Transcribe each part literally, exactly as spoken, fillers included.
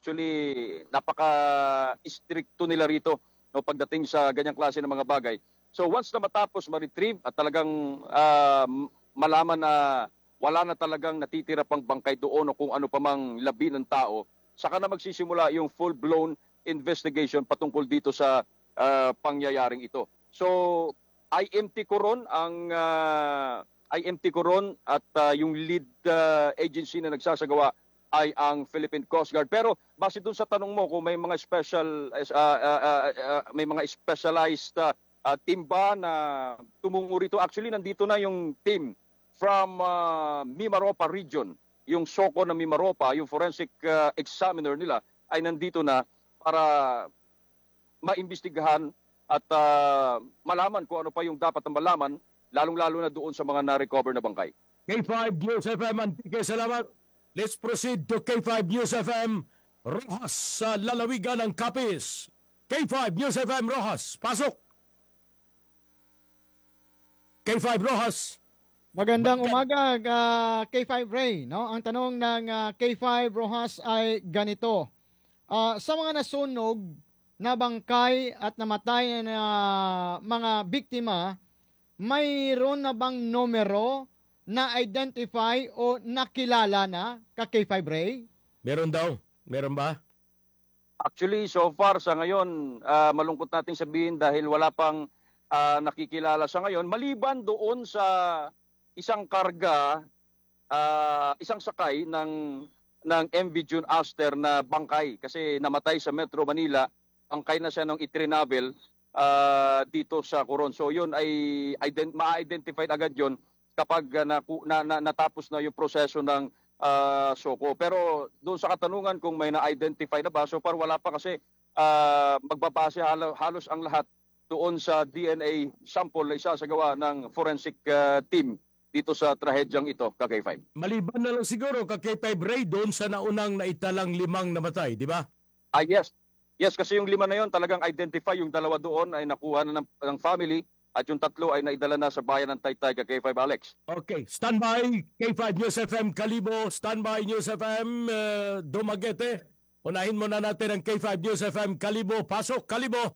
actually napaka-stricto nila rito no, pagdating sa ganyang klase ng mga bagay. So once na matapos ma-retrieve at talagang uh, malaman na wala na talagang natitira pang bangkay doon o kung ano pa mang labi ng tao, saka na magsisimula yung full-blown investigation patungkol dito sa uh, pangyayaring ito. So I M T ko ron ang uh, I M T ko ron at uh, yung lead uh, agency na nagsasagawa ay ang Philippine Coast Guard. Pero base dun sa tanong mo kung may mga special uh, uh, uh, uh, may mga specialized uh, uh, team ba na tumungo rito, actually nandito na yung team from uh, Mimaropa region, yung SOCO na Mimaropa, yung forensic uh, examiner nila ay nandito na para maimbestigahan at uh, malaman kung ano pa yung dapat na malaman, lalong-lalo na doon sa mga na-recover na bangkay. K five News F M, Antique, salamat. Let's proceed to K five News F M, Rojas sa lalawigan ng Capiz. K five News F M, Rojas, pasok. K five Rojas. Magandang umaga, uh, K five Ray. No? Ang tanong ng uh, K five Rojas ay ganito. Uh, sa mga nasunog na bangkay at namatay na uh, mga biktima, mayroon na bang numero na identify o nakilala na ka K five Ray? Meron daw. Meron ba? Actually, so far sa ngayon, uh, malungkot nating sabihin dahil wala pang uh, nakikilala sa ngayon. Maliban doon sa isang karga, uh, isang sakay ng ng M V June Aster na bangkay kasi namatay sa Metro Manila, bangkay na siya ng itrinabel uh, dito sa Coron. So yun ay ident- ma-identified agad yun kapag uh, na, na, na, natapos na yung proseso ng uh, SOCO. Pero doon sa katanungan kung may na-identify na ba, so far wala pa kasi uh, magbabase halos, halos ang lahat doon sa D N A sample na isasagawa ng forensic uh, team dito sa trahedyang ito, ka K five. Maliban na lang siguro ka K five Ray doon sa naunang naitalang limang namatay, di ba? Ah, yes. Yes, kasi yung lima na yon talagang identify, yung dalawa doon ay nakuha na ng, ng family at yung tatlo ay naidala na sa bayan ng Taytay, ka K five Alex. Okay, standby K five News F M Kalibo, standby News F M uh, Dumaguete. Unahin muna natin ang K five News F M Kalibo. Pasok, Kalibo.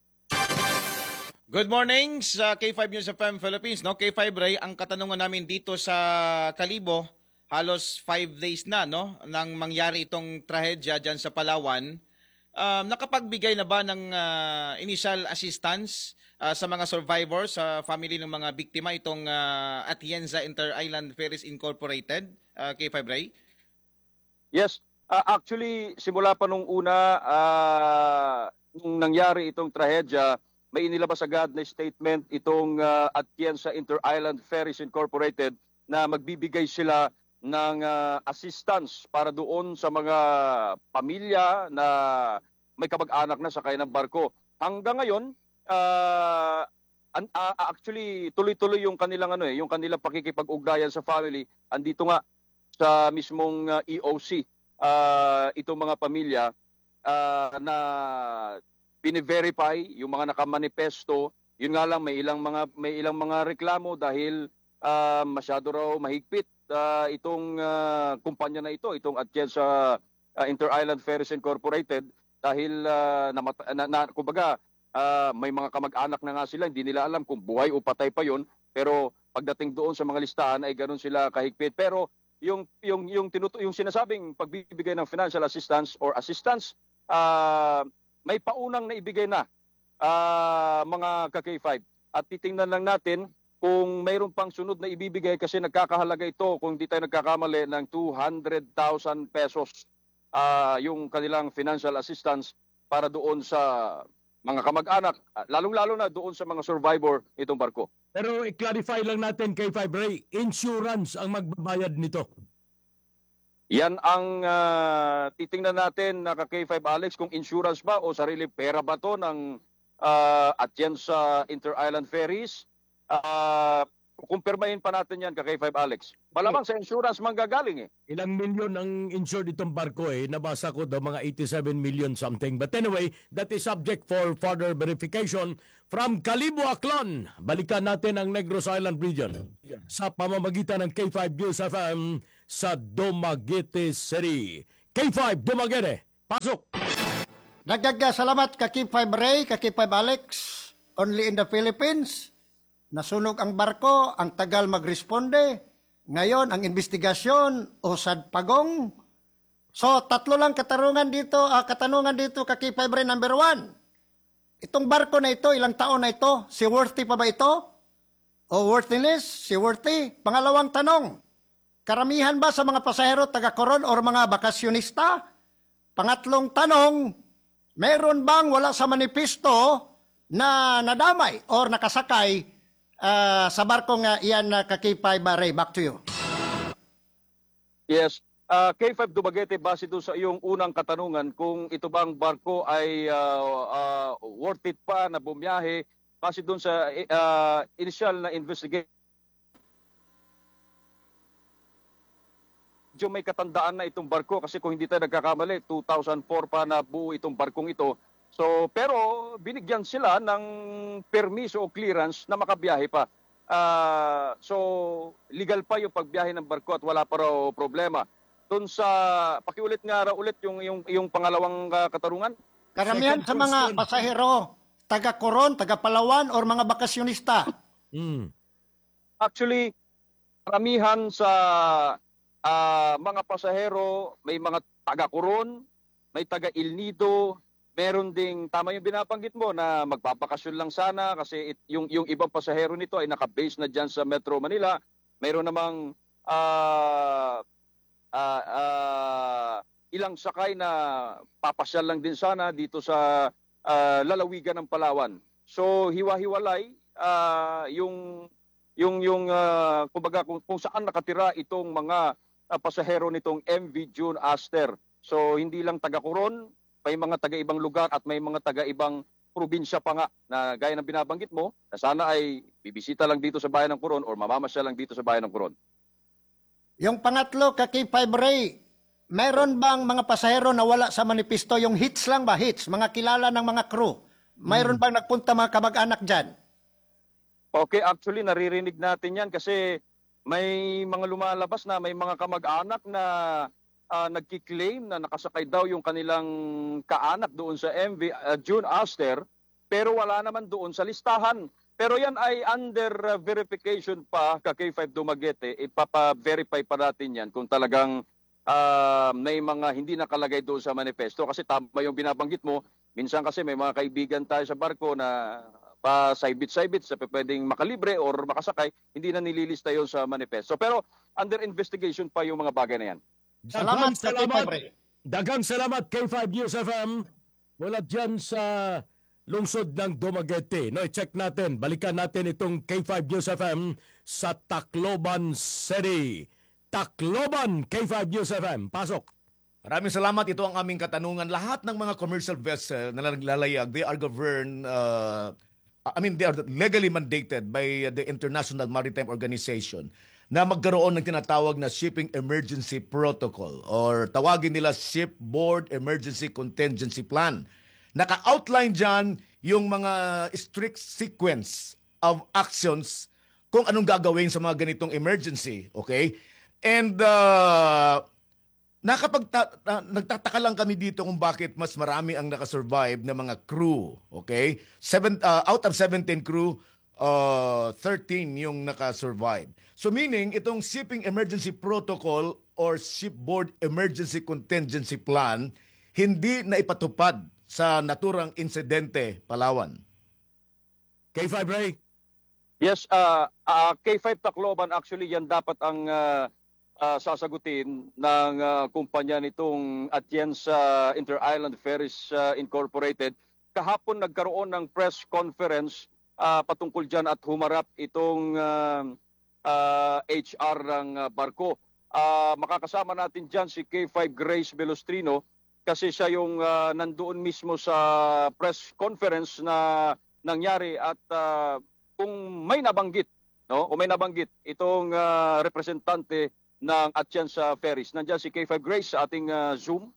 Good morning sa K five News F M Philippines. No? K five Ray, ang katanungan namin dito sa Kalibo, halos five days na no, nang mangyari itong trahedya dyan sa Palawan. Um, nakapagbigay na ba ng uh, initial assistance uh, sa mga survivors, sa family ng mga biktima itong uh, Atienza Inter-Island Ferries Incorporated, uh, K five Ray? Yes, uh, actually simula pa nung una, uh, nung nangyari itong trahedya, may inilabas agad na statement itong uh, Atienza Inter-Island Ferries Incorporated na magbibigay sila ng uh, assistance para doon sa mga pamilya na may kamag-anak na sakay ng barko. Hanggang ngayon, uh, uh, actually tuloy-tuloy yung kanilang ano eh, yung kanilang pakikipag-ugnayan sa family. Andito nga sa mismong uh, E O C uh, itong mga pamilya uh, na bine-verify yung mga nakamanifesto. Yun nga lang, may ilang mga may ilang mga reklamo dahil uh, masyado raw mahigpit uh, itong uh, kumpanya na ito, itong Atienza uh, Inter-Island Ferries Incorporated, dahil uh, na, na, na kumbaga uh, may mga kamag-anak na nga sila, hindi nila alam kung buhay o patay pa yon, pero pagdating doon sa mga listahan ay ganoon sila kahigpit. Pero yung yung yung tinutu- yung sinasabing pagbibigay ng financial assistance or assistance, uh, may paunang naibigay na uh, mga ka K five. At titingnan lang natin kung mayroon pang sunod na ibibigay kasi nagkakahalaga ito, kung di tayo nagkakamali, ng two hundred thousand pesos uh, yung kanilang financial assistance para doon sa mga kamag-anak, lalong-lalo na doon sa mga survivor itong barko. Pero i-clarify lang natin K five Ray, insurance ang magbabayad nito. Yan ang uh, titingnan natin na ka K five Alex, kung insurance ba o sarili pera ba to ng uh, Atienza Inter-Island Ferries. Uh, kumpirmahin pa natin yan ka K five Alex. Malamang sa insurance manggagaling eh. Ilang milyon ang insured itong barko eh. Nabasa ko daw mga eighty-seven million something. But anyway, that is subject for further verification. From Kalibo, Aklan, balikan natin ang Negros Island region sa pamamagitan ng K five News F M sa Dumaguete City. K five Dumaguete, Pasok! Dagdag salamat ka K five Ray, ka K five Alex, only in the Philippines. Nasunog ang barko, ang tagal magresponde. Ngayon, ang investigasyon, usad pagong. So, tatlo lang katarungan dito, ah, katanungan dito ka K five Ray number one. Itong barko na ito, ilang taon na ito, si worthy pa ba ito? O worthiness, si worthy? Pangalawang tanong, karamihan ba sa mga pasahero taga-Coron or mga bakasyonista? Pangatlong tanong, meron bang wala sa manipisto na nadamay or nakasakay uh, sa barko nga iyan na ka K five Ray? Back to you. Yes. Uh, K five Dumaguete, base doon sa iyong unang katanungan kung ito bang barko ay uh, uh, worth it pa na bumiyahe, base doon sa uh, initial na investigation, medyo may katandaan na itong barko kasi kung hindi tayo nagkakamali, two thousand four pa na buo itong barkong ito. So, pero binigyan sila ng permiso o clearance na makabiyahe pa. Uh, so, legal pa yung pagbiyahe ng barko at wala pa raw problema. Doon sa, pakiulit nga raw ulit yung, yung, yung pangalawang uh, katarungan. Karamihan Second sa mga question. pasahero, taga-Coron, taga-Palawan, or mga bakasyonista. Mm. Actually, karamihan sa uh, mga pasahero, may mga taga-Coron, may taga-Il Nido, meron ding, tama yung binabanggit mo, na magpapakasyon lang sana kasi it, yung, yung ibang pasahero nito ay naka-base na dyan sa Metro Manila. Mayroon namang uh, uh, uh, ilang sakay na papasyal lang din sana dito sa uh, lalawigan ng Palawan. So hiwa-hiwalay uh, yung yung yung uh, kumbaga kung, kung saan nakatira itong mga uh, pasahero nitong M V June Aster. So hindi lang taga Coron, may mga taga-ibang lugar at may mga taga-ibang probinsya pa nga na gaya ng binabanggit mo na sana ay bibisita lang dito sa bayan ng Coron or mamamasya lang dito sa bayan ng Coron. Yung pangatlo, ka K five Ray, meron bang mga pasahero na wala sa manipisto? Yung hits lang ba? Hits, mga kilala ng mga crew. Mayroon bang nagpunta mga kamag-anak dyan? Okay, actually naririnig natin yan kasi may mga lumalabas na may mga kamag-anak na uh, nagki-claim na nakasakay daw yung kanilang kaanak doon sa M V uh, June Aster pero wala naman doon sa listahan. Pero yan ay under uh, verification pa ka K five Dumaguete. Ipapa-verify pa natin yan kung talagang uh, may mga hindi nakalagay doon sa manifesto. Kasi tama yung binabanggit mo. Minsan kasi may mga kaibigan tayo sa barko na pa saibit-saibit sa pwedeng makalibre or makasakay. Hindi na nililista yon sa manifesto. Pero under investigation pa yung mga bagay na yan. Salamat, Daghang Ka K five Ray. Daghang salamat K five News F M. Wala dyan sa lungsod ng Dumaguete. No, i-check natin. Balikan natin itong K five News F M sa Tacloban City. Tacloban, K five News F M. Pasok. Maraming salamat. Ito ang aming katanungan. Lahat ng mga commercial vessel na naglalayag, they are governed, uh, I mean, they are legally mandated by the International Maritime Organization na magkaroon ng tinatawag na Shipping Emergency Protocol or tawagin nila Shipboard Emergency Contingency Plan. Naka-outline dyan yung mga strict sequence of actions kung anong gagawin sa mga ganitong emergency. Okay? And uh, nakapagta- na, nagtataka lang kami dito kung bakit mas marami ang nakasurvive na mga crew. Okay? Seven, uh, out of seventeen crew, uh, thirteen yung nakasurvive. So meaning, itong Shipping Emergency Protocol or Shipboard Emergency Contingency Plan, hindi na ipatupad sa naturang insidente, Palawan. K five Ray. Yes, uh, uh, K five Tacloban actually yan dapat ang uh, uh, sasagutin ng uh, kumpanya nitong Atienza Inter-Island Ferries uh, Incorporated. Kahapon nagkaroon ng press conference uh, patungkol dyan at humarap itong uh, uh, H R ng uh, barko. Uh, makakasama natin dyan si K five Grace Velostrino kasi siya yung uh, nandoon mismo sa press conference na nangyari at uh, kung may nabanggit, no, o may nabanggit itong uh, representante ng Atienza Ferries. Nandiyan si K five Grace sa ating uh, Zoom.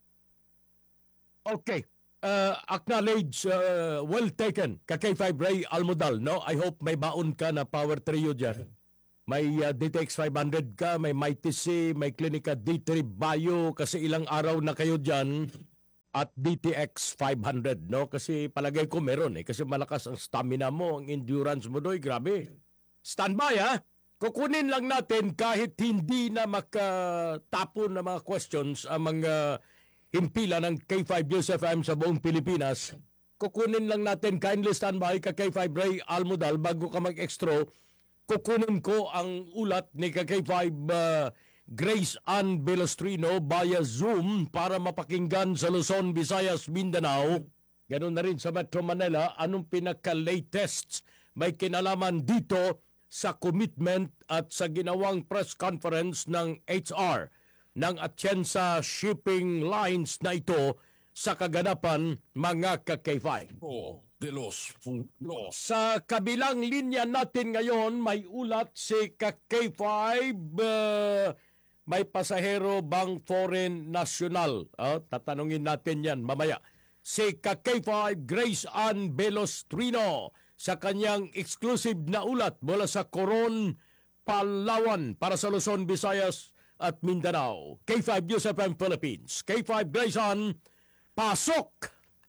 Okay. Uh, acknowledge, uh, well taken. Ka K five Ray Almodal, no? I hope may baon ka na power trio dyan. May uh, D T X five hundred ka, may Mighty C, may Clinica D three Bio kasi ilang araw na kayo dyan. at D T X five hundred, no? Kasi palagay ko meron eh. Kasi malakas ang stamina mo, ang endurance mo doy, grabe. Standby ha! Kukunin lang natin kahit hindi na makatapon ng mga questions ang mga himpila ng K five News F M sa buong Pilipinas. Kukunin lang natin, kindly standby ka K five Ray Almodal bago ka mag-extra. Kukunin ko ang ulat ni K five uh, Grace Ann Velostrino via Zoom para mapakinggan sa Luzon, Visayas, Mindanao. Ganun na rin sa Metro Manila. Anong pinaka-latest may kinalaman dito sa commitment at sa ginawang press conference ng H R ng Atienza Shipping Lines na ito sa kaganapan mga ka-K five. Oh, de los puntos. Sa kabilang linya natin ngayon, may ulat si ka-K five, uh, may pasahero bang foreign national? Uh, tatanungin natin yan mamaya. Si ka-K five Grace Ann Velostrino sa kanyang exclusive na ulat mula sa Coron, Palawan para sa Luzon, Visayas at Mindanao. K five News F M Philippines. K five Grace Ann, pasok!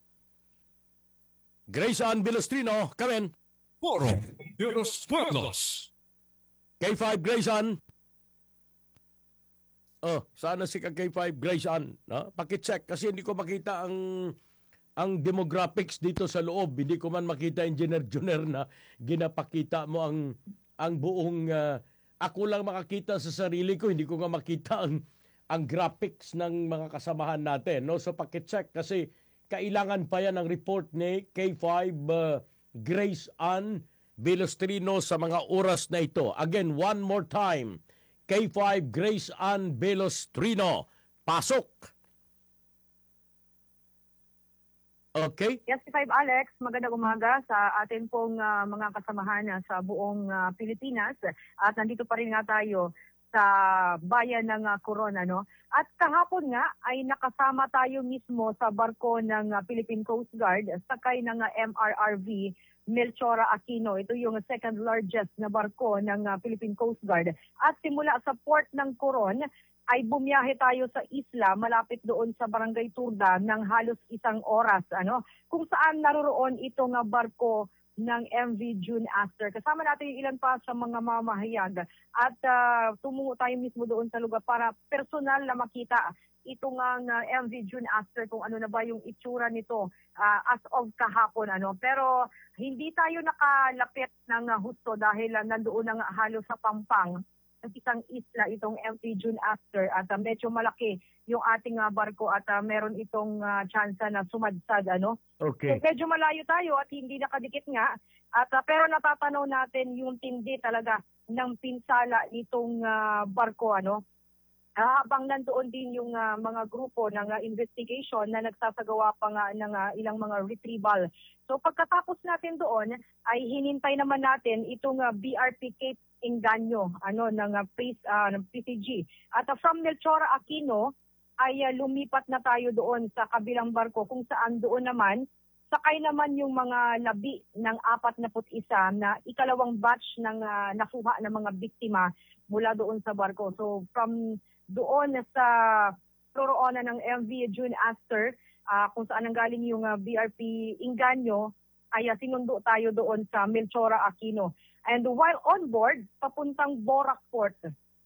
Grace Ann Velostrino, come in. Foro de los pueblos. K five Grace Ann. Oh, sana si K five Grace Ann, no? Paki-check kasi hindi ko makita ang ang demographics dito sa loob. Hindi ko man makita, Engineer Juner, na ginapakita mo ang ang buong uh, ako lang makakita sa sarili ko, hindi ko nga makita ang ang graphics ng mga kasamahan natin, no? So paki-check kasi kailangan pa yan ang report ni K five uh, Grace Ann Velostrino sa mga oras na ito. Again, one more time. K five Grace Ann Velostrino, pasok! Okay? Yes, K five Alex, magandang umaga sa atin pong uh, mga kasamahan uh, sa buong uh, Pilipinas. At nandito pa rin nga tayo sa bayan ng uh, Coron, no? At kahapon nga ay nakasama tayo mismo sa barko ng uh, Philippine Coast Guard sakay ng uh, M R R V Melchora Aquino. Ito yung second largest na barko ng uh, Philippine Coast Guard. At simula sa port ng Coron ay bumiyahe tayo sa isla malapit doon sa Barangay Turda ng halos isang oras, ano, kung saan naroroon itong uh, barko ng M V June Aster. Kasama natin yung ilan pa sa mga mamahayag at uh, tumungo tayo mismo doon sa lugar para personal na makita itong uh, M V June Aster kung ano na ba yung itsura nito uh, as of kahapon, ano. Pero hindi tayo nakalapit ng uh, husto dahil uh, nandoon na halos sa Pampang ng isang isla itong M V June Aster at uh, medyo malaki yung ating uh, barko at uh, meron itong uh, tsansa na sumadsad, ano. Okay. So, medyo malayo tayo at hindi nakadikit nga at uh, pero natatanaw natin yung tindi talaga ng pinsala nitong uh, barko, ano. Uh, habang nandoon din yung uh, mga grupo ng uh, investigation na nagsasagawa pa nga ng uh, ilang mga retrieval. So pagkatapos natin doon ay hinintay naman natin itong uh, B R P Cape Engaño, ano, ng uh, P C G. At uh, from Melchora Aquino ay uh, lumipat na tayo doon sa kabilang barko kung saan doon naman sakay naman yung mga labi ng apat na put isa na ikalawang batch ng uh, nakuha ng mga biktima mula doon sa barko. So from doon sa roroonan ng M V June Aster, uh, kung saan nanggaling yung uh, B R P Engaño, ay uh, sinundo tayo doon sa Melchora Aquino. And while on board, papuntang Borac Port,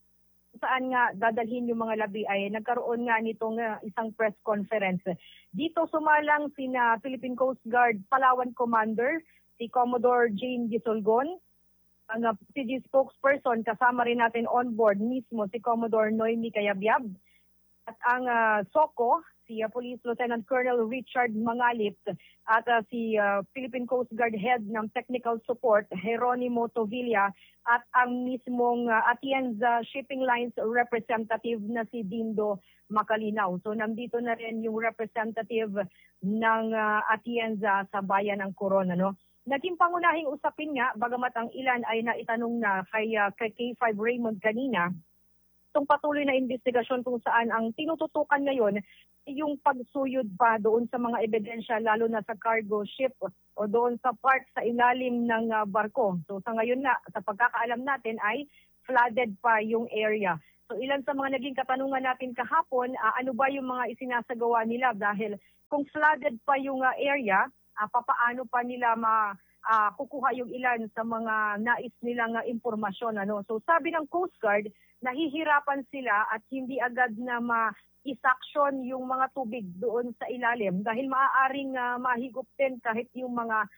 saan nga dadalhin yung mga labi, ay nagkaroon nga nitong uh, isang press conference. Dito sumalang sina Philippine Coast Guard Palawan Commander, si Commodore Jane Gisolgon, ang uh, P C G spokesperson, kasama rin natin on board mismo si Commodore Noemi Cayabyab, at ang uh, SOCO, si uh, Police Lieutenant Colonel Richard Mangalip, at uh, si uh, Philippine Coast Guard Head ng Technical Support, Jeronimo Tovilla, at ang mismong uh, Atienza Shipping Lines representative na si Dindo Macalinaw. So nandito na rin yung representative ng uh, Atienza sa bayan ng Coron, ano. Naging pangunahing usapin nga, bagamat ang ilan ay naitanong na kay, uh, kay K five Raymond kanina, itong patuloy na investigasyon kung saan ang tinututukan ngayon yung pagsuyod pa doon sa mga ebidensya, lalo na sa cargo ship o doon sa part sa ilalim ng uh, barko. So sa ngayon nga, sa pagkakaalam natin ay flooded pa yung area. So ilan sa mga naging katanungan natin kahapon, uh, ano ba yung mga isinasagawa nila dahil kung flooded pa yung ah, area, uh, papaano pa nila ma ah, kukuha yung ilan sa mga nais nilang ah, impormasyon. Ano? So sabi ng Coast Guard, nahihirapan sila at hindi agad na ma-isaksyon yung mga tubig doon sa ilalim dahil maaaring uh, mahigop din kahit yung mga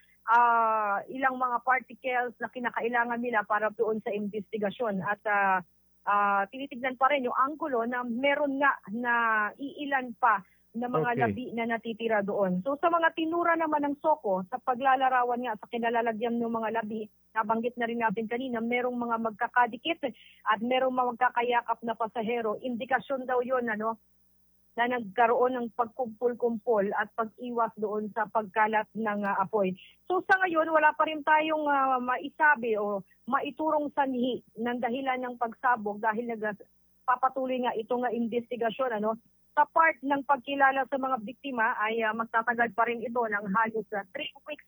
uh, ilang mga particles na kinakailangan nila para doon sa investigasyon. At uh, uh, tinitignan pa rin yung anggulo na meron nga na iilan pa na mga Okay. labi na natitira doon. So sa mga tinura naman ng Soko, sa paglalarawan nga sa kinalalagyan ng mga labi, nabanggit na rin natin kanina, merong mga magkakadikit at merong mga magkakayakap na pasahero. Indikasyon daw yon ano, na nagkaroon ng pagkumpul-kumpol at pag-iwas doon sa pagkalat ng ah, apoy. So sa ngayon, wala pa rin tayong ah, maisabi o maiturong sanhi ng dahilan ng pagsabog dahil nagpapatuloy nga itong ah, investigasyon. Ano? Sa part ng pagkilala sa mga biktima ay ah, magtatagal pa rin ito ng halos sa three weeks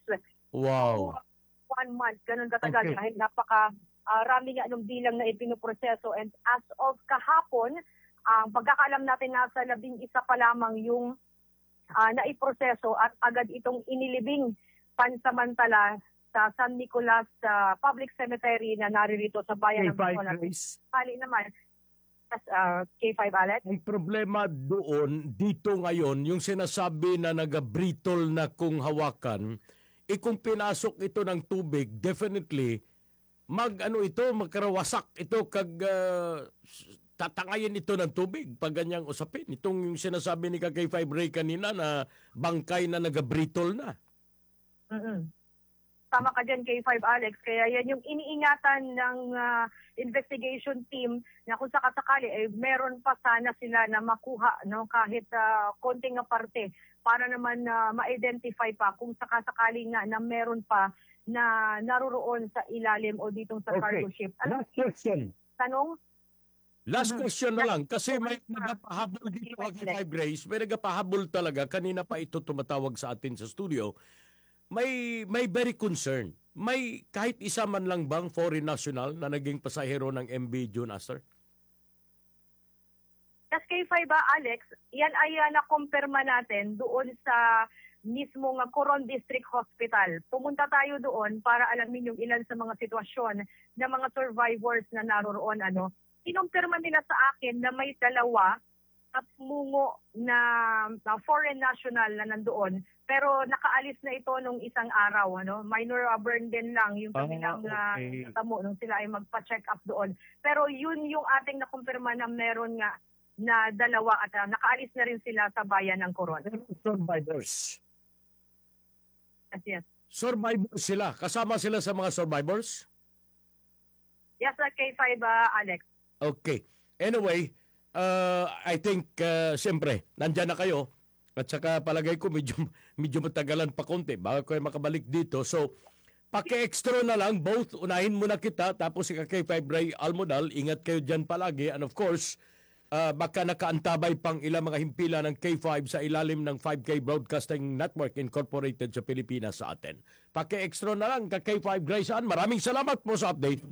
Wow. to one month. Ganun katagal Okay. dahil napaka ah, rami nga ng bilang na ipinoproseso. And as of kahapon, ang pagkakaalam natin nasa labing isa pa lamang yung ah, naiproseso at agad itong inilibing pansamantala sa San Nicolas ah, Public Cemetery na naririto sa bayan ng Bacolod. Kali naman, as uh, K five Alex. Ang problema doon, dito ngayon, yung sinasabi na nagabritol na kung hawakan, eh kung pinasok ito ng tubig, definitely, mag ano ito, magkarawasak ito kag ah, tatangayin ito ng tubig pag ganyang usapin. Itong yung sinasabi ni K five Ray kanina na bangkay na nagabritol na. Mm-mm. Tama ka dyan, K five Alex. Kaya yan yung iniingatan ng ah, investigation team na kung sakasakali, eh, meron pa sana sila na makuha no, kahit ah, konting na parte para naman na ma-identify pa kung sakasakali nga na meron pa na naroroon sa ilalim o ditong sa Okay. cargo ship. Ano Last question. tanong? Last Mhm. question na lang. Kasi may Okay. nagapahabol dito Okay. kay Five Rays. May nagapahabol talaga. Kanina pa ito tumatawag sa atin sa studio. May may very concerned. May kahit isa man lang bang foreign national na naging pasahero ng M V June Astor? S K five ba, Alex, yan ay uh, nakumpirma natin doon sa mismong uh, Coron District Hospital. Pumunta tayo doon para alamin yung ilan sa mga sitwasyon ng mga survivors na naroroon. Ano. Kinumpirma nila sa akin na may dalawa at mungo na, na foreign national na nandoon. Pero nakaalis na ito nung isang araw. Ano? Minor uh, burn din lang yung Ah, kanilang okay. uh, tamo nung sila ay magpa-check up doon. Pero yun yung ating nakumpirma na meron nga na dalawa at uh, nakaalis na rin sila sa bayan ng Coron. Survivors. Yes, yes. Survivors sila. Kasama sila sa mga survivors? Yes, uh, K five, uh, Alex. Okay. Anyway, uh, I think, uh, siyempre, nandyan na kayo. At saka palagay ko medyo, medyo matagalan pa konti bago kayo makabalik dito. So, paki-extra na lang, both unahin muna kita, tapos si K five Ray Almodal, ingat kayo dyan palagi. And of course, uh, baka nakaantabay pang ilang mga himpila ng K five sa ilalim ng five K Broadcasting Network Incorporated sa Pilipinas sa atin. Paki-extra na lang kay K five Ray Saan. Maraming salamat po sa update.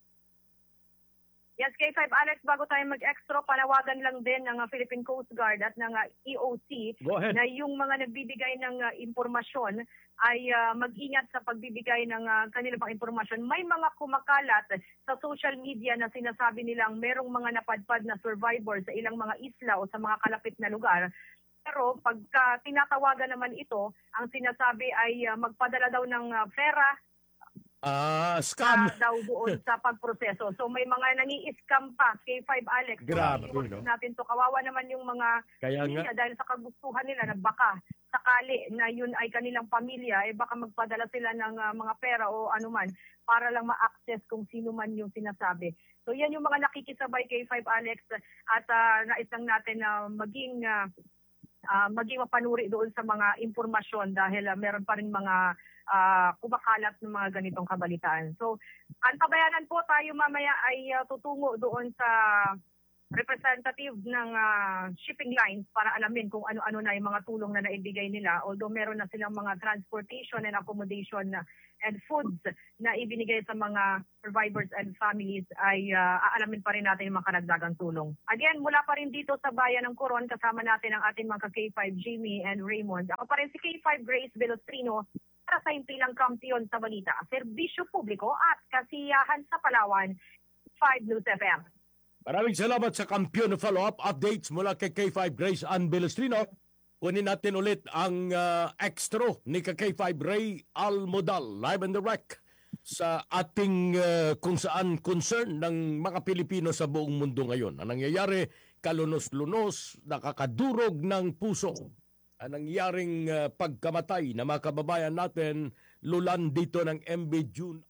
Yes, K five, Alex, bago tayo mag-extra, panawagan lang din ng uh, Philippine Coast Guard at ng uh, E O C Go ahead. na yung mga nagbibigay ng uh, impormasyon ay uh, mag-ingat sa pagbibigay ng uh, kanilang pang impormasyon. May mga kumakalat sa social media na sinasabi nilang merong mga napadpad na survivor sa ilang mga isla o sa mga kalapit na lugar. Pero pagka tinatawagan naman ito, ang sinasabi ay uh, magpadala daw ng uh, pera Ah, scam. na daw doon sa pagproseso. So may mga nangi-scam pa, K five Alex. Grabe, So, no? natin to. Kawawa naman yung mga Kaya nga. pamilya dahil sa kagustuhan nila na baka sakali na yun ay kanilang pamilya, eh baka magpadala sila ng ah, mga pera o anuman para lang ma-access kung sino man yung sinasabi. So yan yung mga nakikisabay K five Alex at uh, nais lang natin na maging ah, ah, maging mapanuri doon sa mga impormasyon dahil ah, meron pa rin mga uh, kumakalat ng mga ganitong kabalitaan. So, antabayanan po tayo mamaya ay uh, tutungo doon sa representative ng ah, shipping lines para alamin kung ano-ano na yung mga tulong na naibigay nila. Although meron na silang mga transportation and accommodation na and foods na ibinigay sa mga survivors and families, ay ah, aalamin pa rin natin yung mga karagdagang tulong. Again, mula pa rin dito sa bayan ng Coron, kasama natin ang ating mga K five Jimmy and Raymond. Ako pa rin si K five Grace Velostrino para sa impilang kampiyon sa balita, serbisyo publiko at kasiyahan sa Palawan, five News F M. Maraming salamat sa kampiyon na follow-up updates mula kay K five Grace Ann Belestrino. Kunin natin ulit ang uh, extra ni K five Ray Almodal, live on the wreck, sa ating uh, kung saan concern ng mga Pilipino sa buong mundo ngayon. Ang nangyayari, kalunos-lunos, nakakadurog ng puso. Ang nangyaring uh, pagkamatay na mga kababayan natin, lulan dito ng M B June.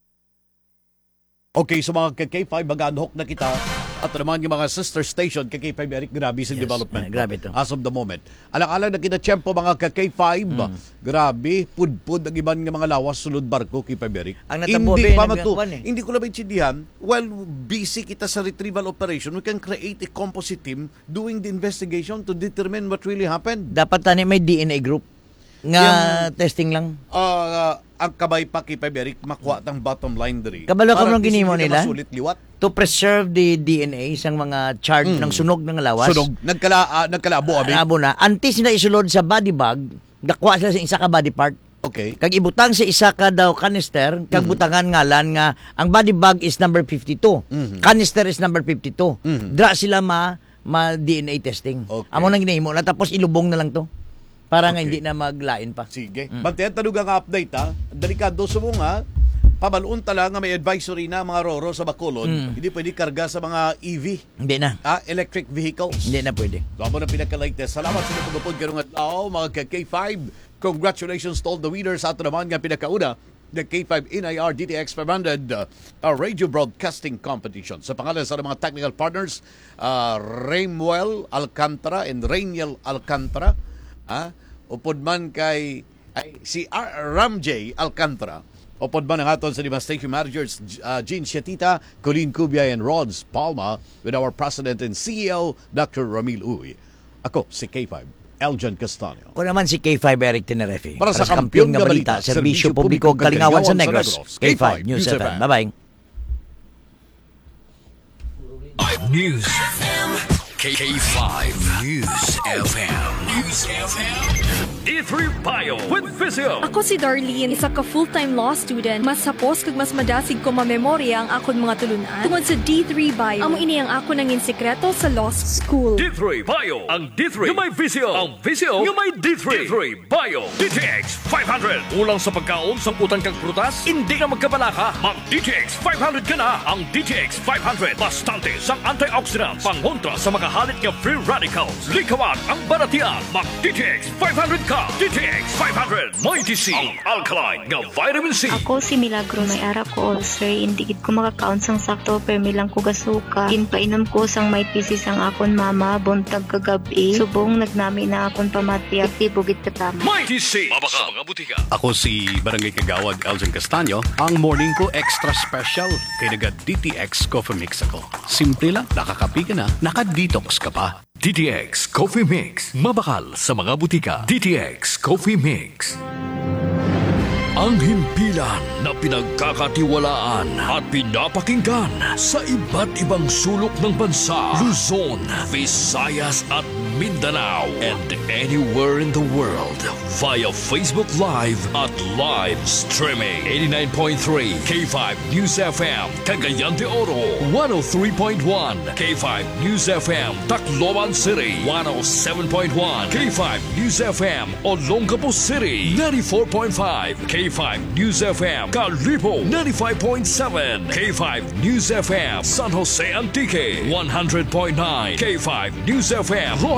Okay, so mga K five, mag-unhook na kita. At naman yung mga sister station, K five Eric, grabe sa Yes, development. uh, grabe to. As of the moment. Alang-alang na kinatsyempo mga K five, Mm. grabe, pud-pud ang iban ng mga lawas sulod barko, K five Eric. Ang natabo, Hindi be, pa nag- matu. kwan eh. Hindi ko lang maintindihan, while busy kita sa retrieval operation, we can create a composite team doing the investigation to determine what really happened. Dapat tani may D N A group nga Yung- testing lang. Ah, ang kabay pa, K five Eric, makuha tang bottom line diri. Kabalo ka Para nung ginimo hindi nila? Masulit liwat. To preserve the D N A isang mga charge Mm. ng sunog ng lawas. Sunog. Nagkala, ah, nagkalabo, abi. Abo na. Antes na isulod sa body bag, gakuha sila sa isa ka body part. Okay. Kag ibutang sa isa ka daw canister, kag Mhm. butangan ngalan nga ang body bag is number fifty-two. Mhm. Canister is number fifty-two. Mhm. Dra sila ma ma D N A testing. Okay. Amo nang ginahimo na tapos ilubong na lang to. Para nga Okay. hindi na maglain pa. Sige. Mm. Bantayan tanong ang update ha. Delikado sa mga pabalun tala nga may advisory na mga roro sa Bacolod. Mm. Hindi pwede karga sa mga E V, Hindi na. ah, electric vehicles. Hindi na pwede. Lamo na pinaka-latest. Salamat sa natugapod karong adlaw mga K five. Congratulations to all the winners sa ato naman nga pinakauna the K five N I R D T X five hundred uh, uh, radio broadcasting competition. Sa pangalan sa mga technical partners, uh, Ramuel Alcantara and Rainiel Alcantara, ah, upod man kay ay, si R. Ramjay Alcantara. Upod man ang aton sa lima station managers, uh, Jean Shatita, Colleen Cubia, and Rods Palma, with our president and C E O, Doctor Ramil Uy. Ako, si K five, Eljan Castanyo. Ako naman si K five Eric Tenerefe. Para sa kampiyon nga balita, serbisyo publiko kalingawan sa Negros. K five News F M. Bye-bye. News K five News F M. News F M. D three Bio with Visio. Ako si Darlene, isa ka full-time law student. Mas sapos kag mas madasig ko mamemorya ang akon mga tulunan tungod sa D three Bio. Amo ini ang ako nangin sekreto sa law school. D three Bio. Ang D three nga may Visio. Ang Visio nga may D three. D three Bio. D T X five hundred. Ulang sa pagkaon, samputan kag prutas, hindi na magkabalaka. Mag D T X five hundred ka na. Ang D T X five hundred. Bastante sang antioxidants. Pangontra sa makahalit nga free radicals. Likawan ang baratian. Mag D T X five hundred ka. D T X five hundred. May D C. Ang alkaline nga vitamin C. Ako si Milagro, may ara ko ulcer. Hindi gid ko makakaon sang sakto, pero milang ko gasuka. Ginpainom ko sang may pisis ang akon mama, buntag kagabi. Subong nagnami na akon pamatya, tipo gid katama. May D C. Mabaka mga butika. Ako si Barangay Kagawad Eljan Castanyo. Ang morning ko extra special kay naga D T X Coffee Mix ako. Simple lang, nakakapi ka na, naka-detox ka pa. D T X Coffee Mix. Mabakal sa mga butika. D T X Coffee Mix. Ang himpilan na pinagkakatiwalaan at pinapakinggan sa iba't ibang sulok ng bansa, Luzon, Visayas at Mindanao, and anywhere in the world via Facebook Live at live streaming. eighty-nine point three K five News F M, Cagayan de Oro, one oh three point one K five News F M, Tacloban City, one oh seven point one K five News F M, Olongapo City, ninety-four point five K five News F M, Calipo, ninety-five point seven K five News F M, San Jose Antique, one hundred point nine K five News F M, Rojas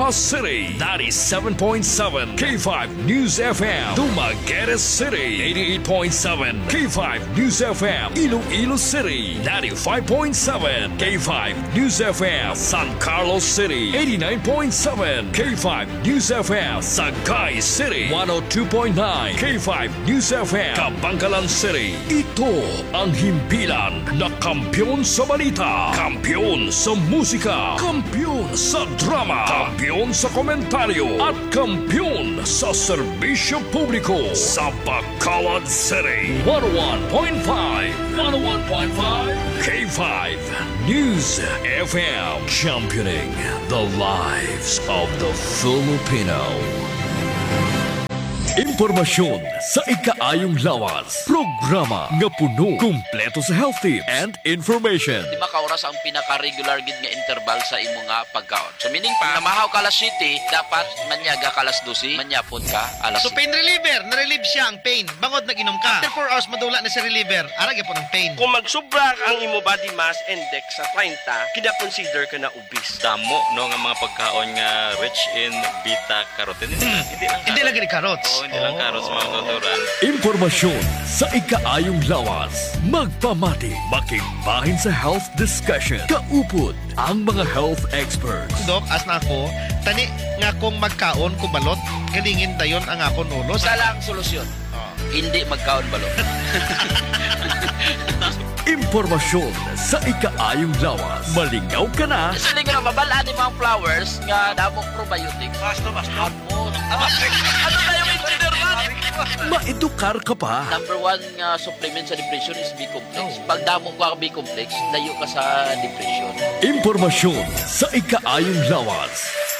Rojas City, ninety-seven point seven K five News F M. Dumaguete City, eighty-eight point seven K five News F M. Iloilo City, ninety-five point seven K five News F M. San Carlos City, eighty-nine point seven K five News F M. Sagay City, one oh two point nine K five News F M. Kabangkalan City. Ito ang himpilan na kampyon sa balita, kampyon sa musika, kampyon sa drama, kampyon sa komentaryo, at kampyon sa serbisyo publiko sa Bacolod City. one oh one point five one oh one point five K five News F M, championing the lives of the Filipino. Impormasyon sa ikaayong lawas. Programa nga puno, kumpleto sa health tips and information. Di ba kauras ang pinaka-regular gid nga interval sa imo nga pagkaon? So meaning pa, namahaw ka alas siyete, dapat manyaga ka alas dose, manyapon ka alas So pain reliever, na-relieve siya ang pain. Bangod nag-inom ka. After four hours, madula na si reliever. Arag po ng pain. Kung magsubra ang imo body mass index sa thirty, kina-consider ka na obese. Damo, no, nga mga pagkaon nga rich in beta-carotene. Hmm. Hindi lang Hindi lang gini carrots. Oo, hindi lang carrots, mga tuturan. Impormasyon sa ikaayong lawas. Magpamati, makigbahin sa health discussion. Kaupod ang mga health experts. Dok, as na ako, tani nga kung magkaon ko balot, galingin dayon ang akon ulo. Isa lang solusyon. Hindi magkaon balot. Impormasyon sa ikaayong lawas. Malingaw ka na. Sa linggo na mabalaan ni mga flowers nga damong probiotic. Basto, basto. Ano na yung engineer man? Maedukar ka pa. Number one nga supplement sa depression is B-complex. Pag damong ka B-complex, layo ka sa depression. Impormasyon sa ikaayong lawas.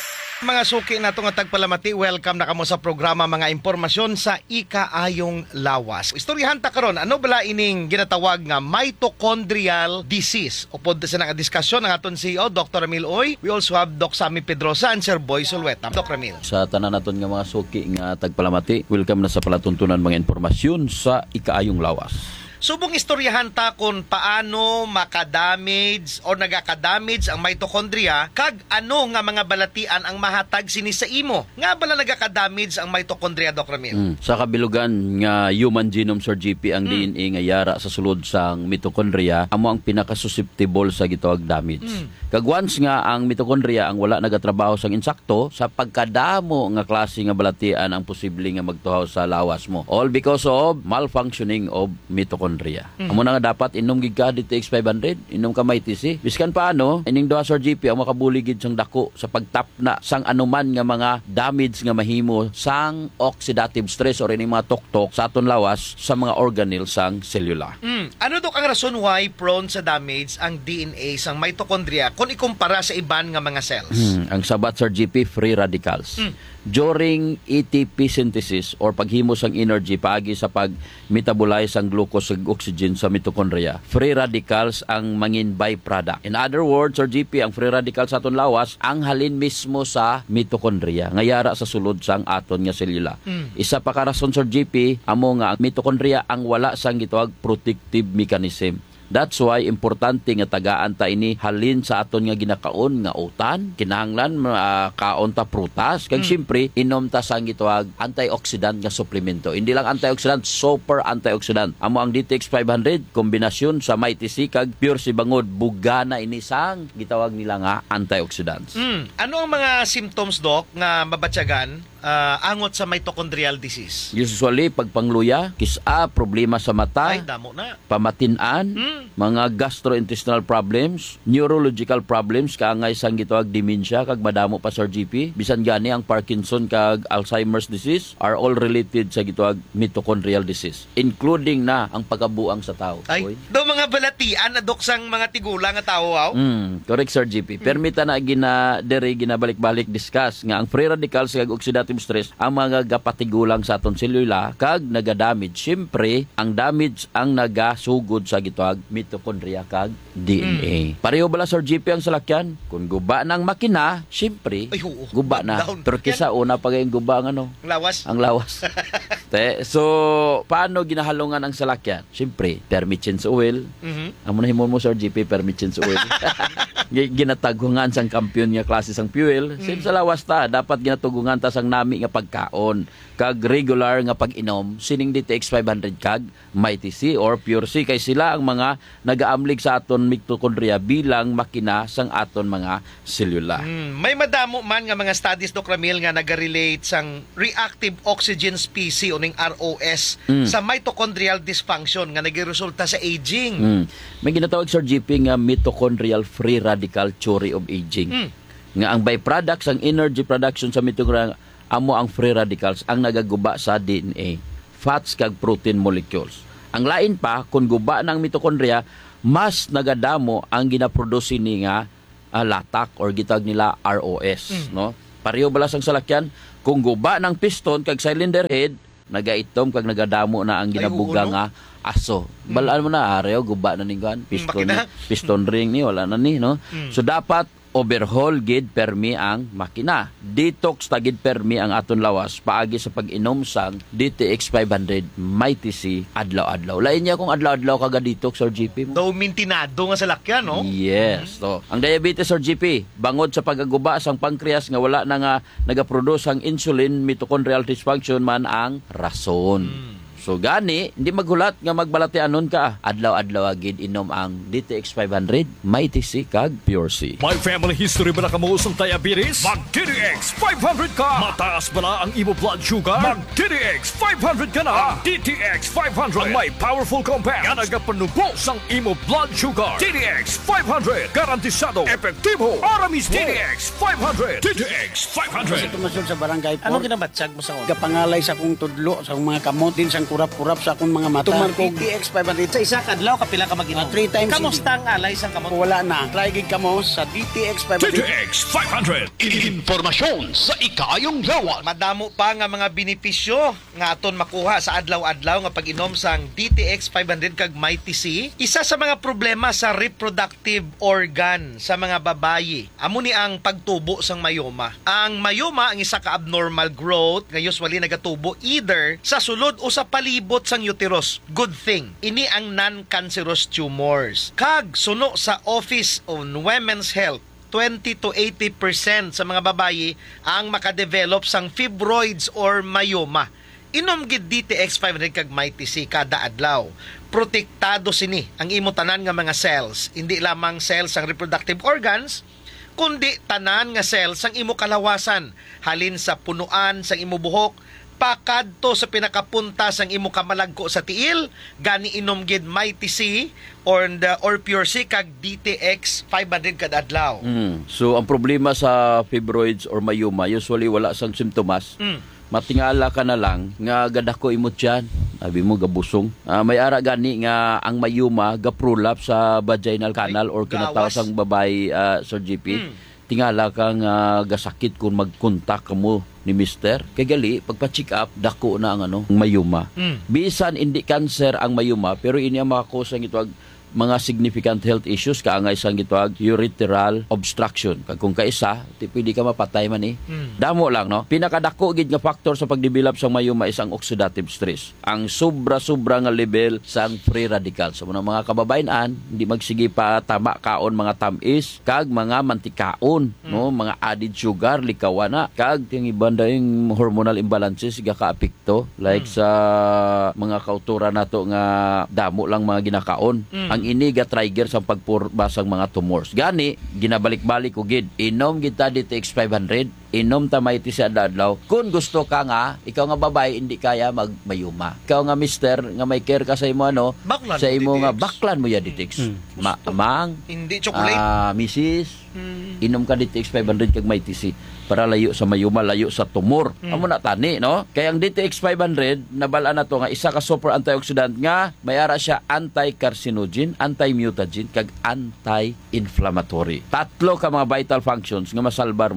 Mga suki na nga tagpalamati, welcome na kamo sa programa mga impormasyon sa ikaayong lawas. Istoryahan ta karon, ano bala ining ginatawag nga mitochondrial disease? Upod sa nga diskusyon ng aton C E O, Doctor Ramil Oy. We also have Doc Sammy Pedrosa and Sir Boy Sulweta. Doc Ramil. Sa tanan naton nga mga suki nga tagpalamati, welcome na sa palatuntunan mga impormasyon sa ikaayong lawas. Subong istoryahan ta kung paano makadamage o nagaka-damage ang mitochondria kag ano nga mga balatian ang mahatag sini sa imo. Nga bala nagaka-damage ang mitochondria, Doc Ramil? Mm. Sa kabilugan nga human genome Sir G P ang mm. D N A nga yara sa sulod sang mitochondria amo ang pinaka-susceptible sa gitawag damage. Mm. Kag once nga ang mitochondria ang wala nagatrabaho sang insakto, sa pagkadamo nga klase nga balatian ang posible nga magtuhaw sa lawas mo. All because of malfunctioning of mitochondria. Mm-hmm. Amo na nga dapat inom gid ka D T X five hundred, inom ka may T C. Biskan paano, ining duha Sir G P ang makabuligid sang dako sa pagtapna sang anuman nga mga damage nga mahimo sang oxidative stress or ining mga tuktok sa aton lawas sa mga organelle sang cellular. Mm. Ano dok ang rason why prone sa damage ang D N A sang mitochondria kung ikumpara sa iban nga mga cells? Mm. Ang sabat Sir G P, free radicals. Mm. During A T P synthesis or paghimo sang energy paagi sa pag-metabolize ang glucose ug oxygen sa mitochondria, free radicals ang mangin byproduct. In other words, Sir G P, ang free radicals sa aton lawas ang halin mismo sa mitochondria nga yara sa sulod sang aton nga selula. Mm. Isa pa ka rason Sir G P, amo nga ang mitochondria ang wala sang gitawag protective mechanism. That's why importante nga tagaan ta ini halin sa aton nga ginakaon nga utan, kinahanglan uh, kaon ta prutas, kag mm. syempre inom ta sang gitawag antioxidant nga suplemento. Hindi lang antioxidant, super antioxidant. Amo ang D T X five hundred kombinasyon sa may T C kag pure si bangod bugana ini sang gitawag nila nga antioxidants. Mm. Ano ang mga symptoms doc nga mabatyagan uh, angot sa mitochondrial disease? Usually pagpangluya, kisa, problema sa mata, ay damo na, pamatin-an, mm. mga gastrointestinal problems, neurological problems, kaangay sang gitawag dementia, kag madamo pa Sir G P. Bisan gani ang Parkinson kag Alzheimer's disease are all related sa gitawag mitochondrial disease, including na ang pagkabuang sa tao. Ay, do mga balatian na dok sang mga tigula nga tao, wow? Mm, correct Sir G P. Mm. Permita na gina dere ginabalik-balik discuss nga ang free radicals kag oxidative oxidative stress ang mga gapatigulang sa aton selula kag nagadamage. Siyempre, ang damage ang nagasugod sa gitawag mitochondria kag D N A. Mm. Pareho bala Sir G P ang salakyan? Kung guba ng makina, siyempre, Ay, oo, guba na. Down. Pero kisa una pa yung guba ang ano? Ang lawas. Ang lawas. Te, so, paano ginahalungan ang salakyan? Siyempre, permit change oil. Mm-hmm. Ang munahimon mo Sir G P, permit change oil. Ginatagungan sang kampiyon nga klase sang fuel. Sim sa lawas ta, dapat ginatugungan ta sang nami nga pagkaon. Kag regular nga pag-inom, sining D T X five hundred kag Mighty C or Pure C kay sila ang mga nagaamlig sa aton mitochondria bilang makina sang aton mga selula. Mm, may madamo man nga mga studies Doc Ramil nga naga-relate sang reactive oxygen species o ning R O S mm. sa mitochondrial dysfunction nga nagiresulta sa aging. Mm. May ginatawag Sir G P nga mitochondrial free radical theory of aging. Mm. Nga ang byproducts ang energy production sa mitochondria amo ang free radicals ang nagaguba sa D N A, fats kag protein molecules. Ang lain pa kung guba ng mitochondria, mas nagadamo ang ginaproduce ni nga uh, latak or gitag nila R O S, mm. no? Pareho balas ang salakyan kung guba ng piston kag cylinder head, nagaitom kag nagadamo na ang ginabuga nga aso. Mm. Balaan mo na areo guba na ning kan piston ni, piston ring ni wala na ni no. Mm. So dapat overhaul gid permi ang makina. Detox tagid permi ang aton lawas paagi sa pag-inom sang D T X five hundred Mighty C adlaw-adlaw. Lain niya kung adlaw-adlaw kaga detox Sir G P mo. Daw mintinado nga sa lakyan, no? Yes. So, ang diabetes Sir G P, bangod sa pagaguba sang pancreas nga wala na nga nagaproduce ang insulin, mitochondrial dysfunction man ang rason. Hmm. So gani, hindi maghulat nga magbalatianon ka. Adlaw-adlaw agid inom ang D T X five hundred, Mighty C kag Pure C. May family history ba na kamuusong diabetes? Mag-D T X five hundred ka! Mataas ba na ang imo blood sugar? Mag-D T X five hundred ka na! D T X five hundred ang may powerful compounds nga nagapanubos ang imo blood sugar. D T X five hundred, garantisado, epektibo, aramis. D T X five hundred, D T X five hundred. Kasi tumasod sa barangay po. Ano kinabatsag mo sa ko? Kapangalay sa akong tudlo, sa akong mga kamot, din sa kurap-kurap sa akong mga mata. Tuman ko D T X five hundred. Sa isa kadlaw kapila ka mag-inom? Uh, three times. Kamusta ang alay sa kamot? Wala na. Try gig kamo sa D T X five hundred. D T X five hundred. Informasyon sa ikayong lawas. Madamo pa nga mga benepisyo nga aton makuha sa adlaw-adlaw nga pag-inom sang D T X five hundred kag Mighty C. Isa sa mga problema sa reproductive organ sa mga babayi, amo ni ang pagtubo sang mayoma. Ang mayoma ang isa ka abnormal growth nga usually nagatubo either sa sulod o sa palibot sang uterus. Good thing. Ini ang non-cancerous tumors. Kag suno sa Office on Women's Health, twenty to eighty percent sa mga babayi ang makadevelop sang fibroids or mayoma. Inom gid D T X five hundred kag Mighty C kada adlaw. Protektado sini ang imo tanan nga mga cells, hindi lamang cells sang reproductive organs, kundi tanan nga cells sang imo kalawasan, halin sa punuan sang imo buhok, pakadto sa pinakapunta sang imo kamalagko sa tiil, gani inom gid Mighty C or the or Pure C kag D T X five hundred kad adlaw. Mm. So ang problema sa fibroids or mayoma, usually wala sang simptomas. Mm. Matingala ka na lang nga gadako imot yan, sabi mo gabusong. Uh, may ara gani nga ang mayoma gaprolap sa vaginal canal or kinatawag sang babae uh, Sir G P. Mm. Tingala kang uh, gasakit kung mag-contact mo ni mister. Kaya gali, pagpa-check up, dako na ang ano, mayuma. Mm. Bisan hindi cancer ang mayuma, pero ini ang makakosa ng ito mga significant health issues, kaangay sang gitwag urethral obstruction. Kag kung kaisa, ti pwede ka mapatay man eh. Mm. Damo lang, no? Pinakadako gid nga factor sa pagdevelop sang mayuma is ang oxidative stress. Ang sobra-sobra nga level sang free radicals. Sa mga, mga kababayan, hindi magsige pa tama kaon mga tamis, kag mga mantikaon, mm. no? Mga added sugar, likawana, kag ting ibanda yung hormonal imbalances ga kaapekto like mm. sa mga kautura nato nga damo lang mga ginakaon. Mm. Ang ini ga trigger sa pagpurbasang mga tumors. Gani, ginabalik-balik ko gid. Inom kita D T X five hundred, inom ta Mighty C adlaw. Kung gusto ka nga, ikaw nga babae hindi kaya magmayuma. Ikaw nga mister nga may care ka sa imo ano, baklan sa imo mo nga baklan mo ya D T X. Hmm. Ma amang hindi chocolate. Ah, uh, missis. Hmm. Inom ka D T X five hundred kag Mighty C para layo sa mayuma, layo sa tumor. Hmm. Amo na tani, no? Kaya ang D T X five hundred nabala na to nga isa ka super antioxidant nga may ara siya anti-carcinogen, anti-mutagen kag anti-inflammatory. Tatlo ka mga vital functions nga masalbar mo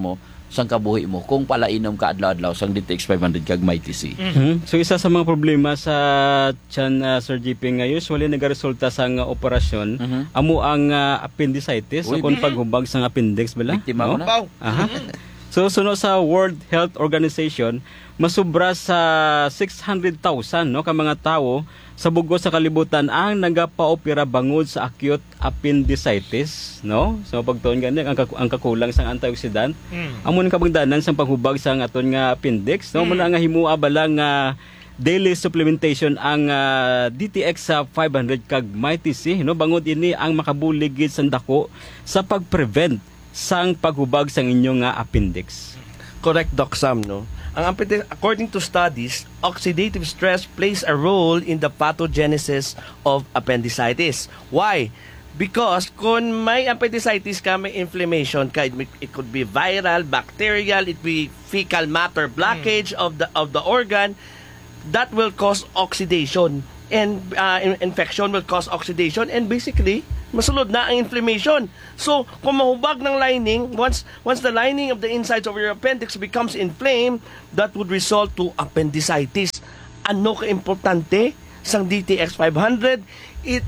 sang kabuhi mo kung palainom ka adlaw-adlaw sang D T X five hundred kag Mighty C. Mhm. So isa sa mga problema sa tiyan uh, Sir G P nga usually nagaresulta sa nga operasyon Mhm. amo ang uh, appendicitis Uy, o kung bi- paghubag sa appendix bala. Biktima ko na. Aha. So suno sa World Health Organization masubra sa six hundred thousand no ka mga tawo sa bugos sa kalibutan ang nagapaopera bangod sa acute appendicitis no. So pagtuon gani ang, ang kakulang sang antioxidant Mm. amo ning kabangdanan sang paghubag sa aton nga appendix no mo na nga himua bala nga daily supplementation ang uh, D T X sa five hundred kag Mighty C no bangod ini ang makabuligid sa dako sa pag-prevent sang paghubag sang inyong nga appendix. Correct, Doc Sam, no? Ang appendix, according to studies, oxidative stress plays a role in the pathogenesis of appendicitis. Why? Because kung may appendicitis ka, may inflammation ka, it, it could be viral, bacterial, it be fecal matter blockage of the of the organ, that will cause oxidation. And uh, infection will cause oxidation, and basically, masulod na ang inflammation. So, kung mahubag ng lining, once once the lining of the insides of your appendix becomes inflamed, that would result to appendicitis. Ano ka-importante sang D T X five hundred? It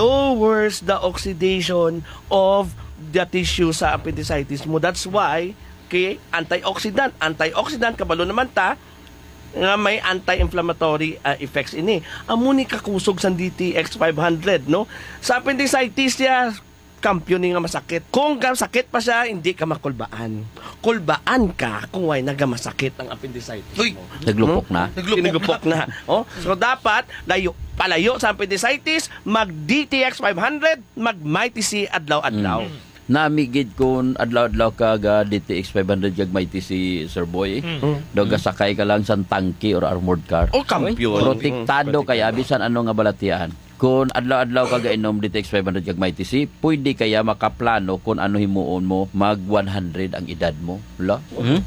lowers the oxidation of the tissue sa appendicitis mo. That's why, okay, antioxidant. Antioxidant, kabalo naman ta, nga may anti-inflammatory uh, effects ini. Amo ni kakusog sa D T X five hundred, no? Sa appendicitis niya, kampiyon ni nga masakit. Kung sakit pa siya, hindi ka makulbaan. Kulbaan ka kung ay nagamasakit ang appendicitis mo. Naglupok na. Naglupok na. Oh, so dapat layo palayo sa appendicitis, mag D T X five hundred, mag Mighty C adlaw-adlaw. Mm. Namigid kun adlaw-adlaw ka ga D T X five hundred kag Mighty C, Sir Boy. Mm. Do sakay ka lang sa tanki or armored car. Oh, kampiyon. Protektado kaya bisan ano nga balatian. Kung adlaw-adlaw ka gainom D T X five hundred kag Mighty C, pwede kaya makaplano kung ano himuon mo mag one hundred ang edad mo. Wala?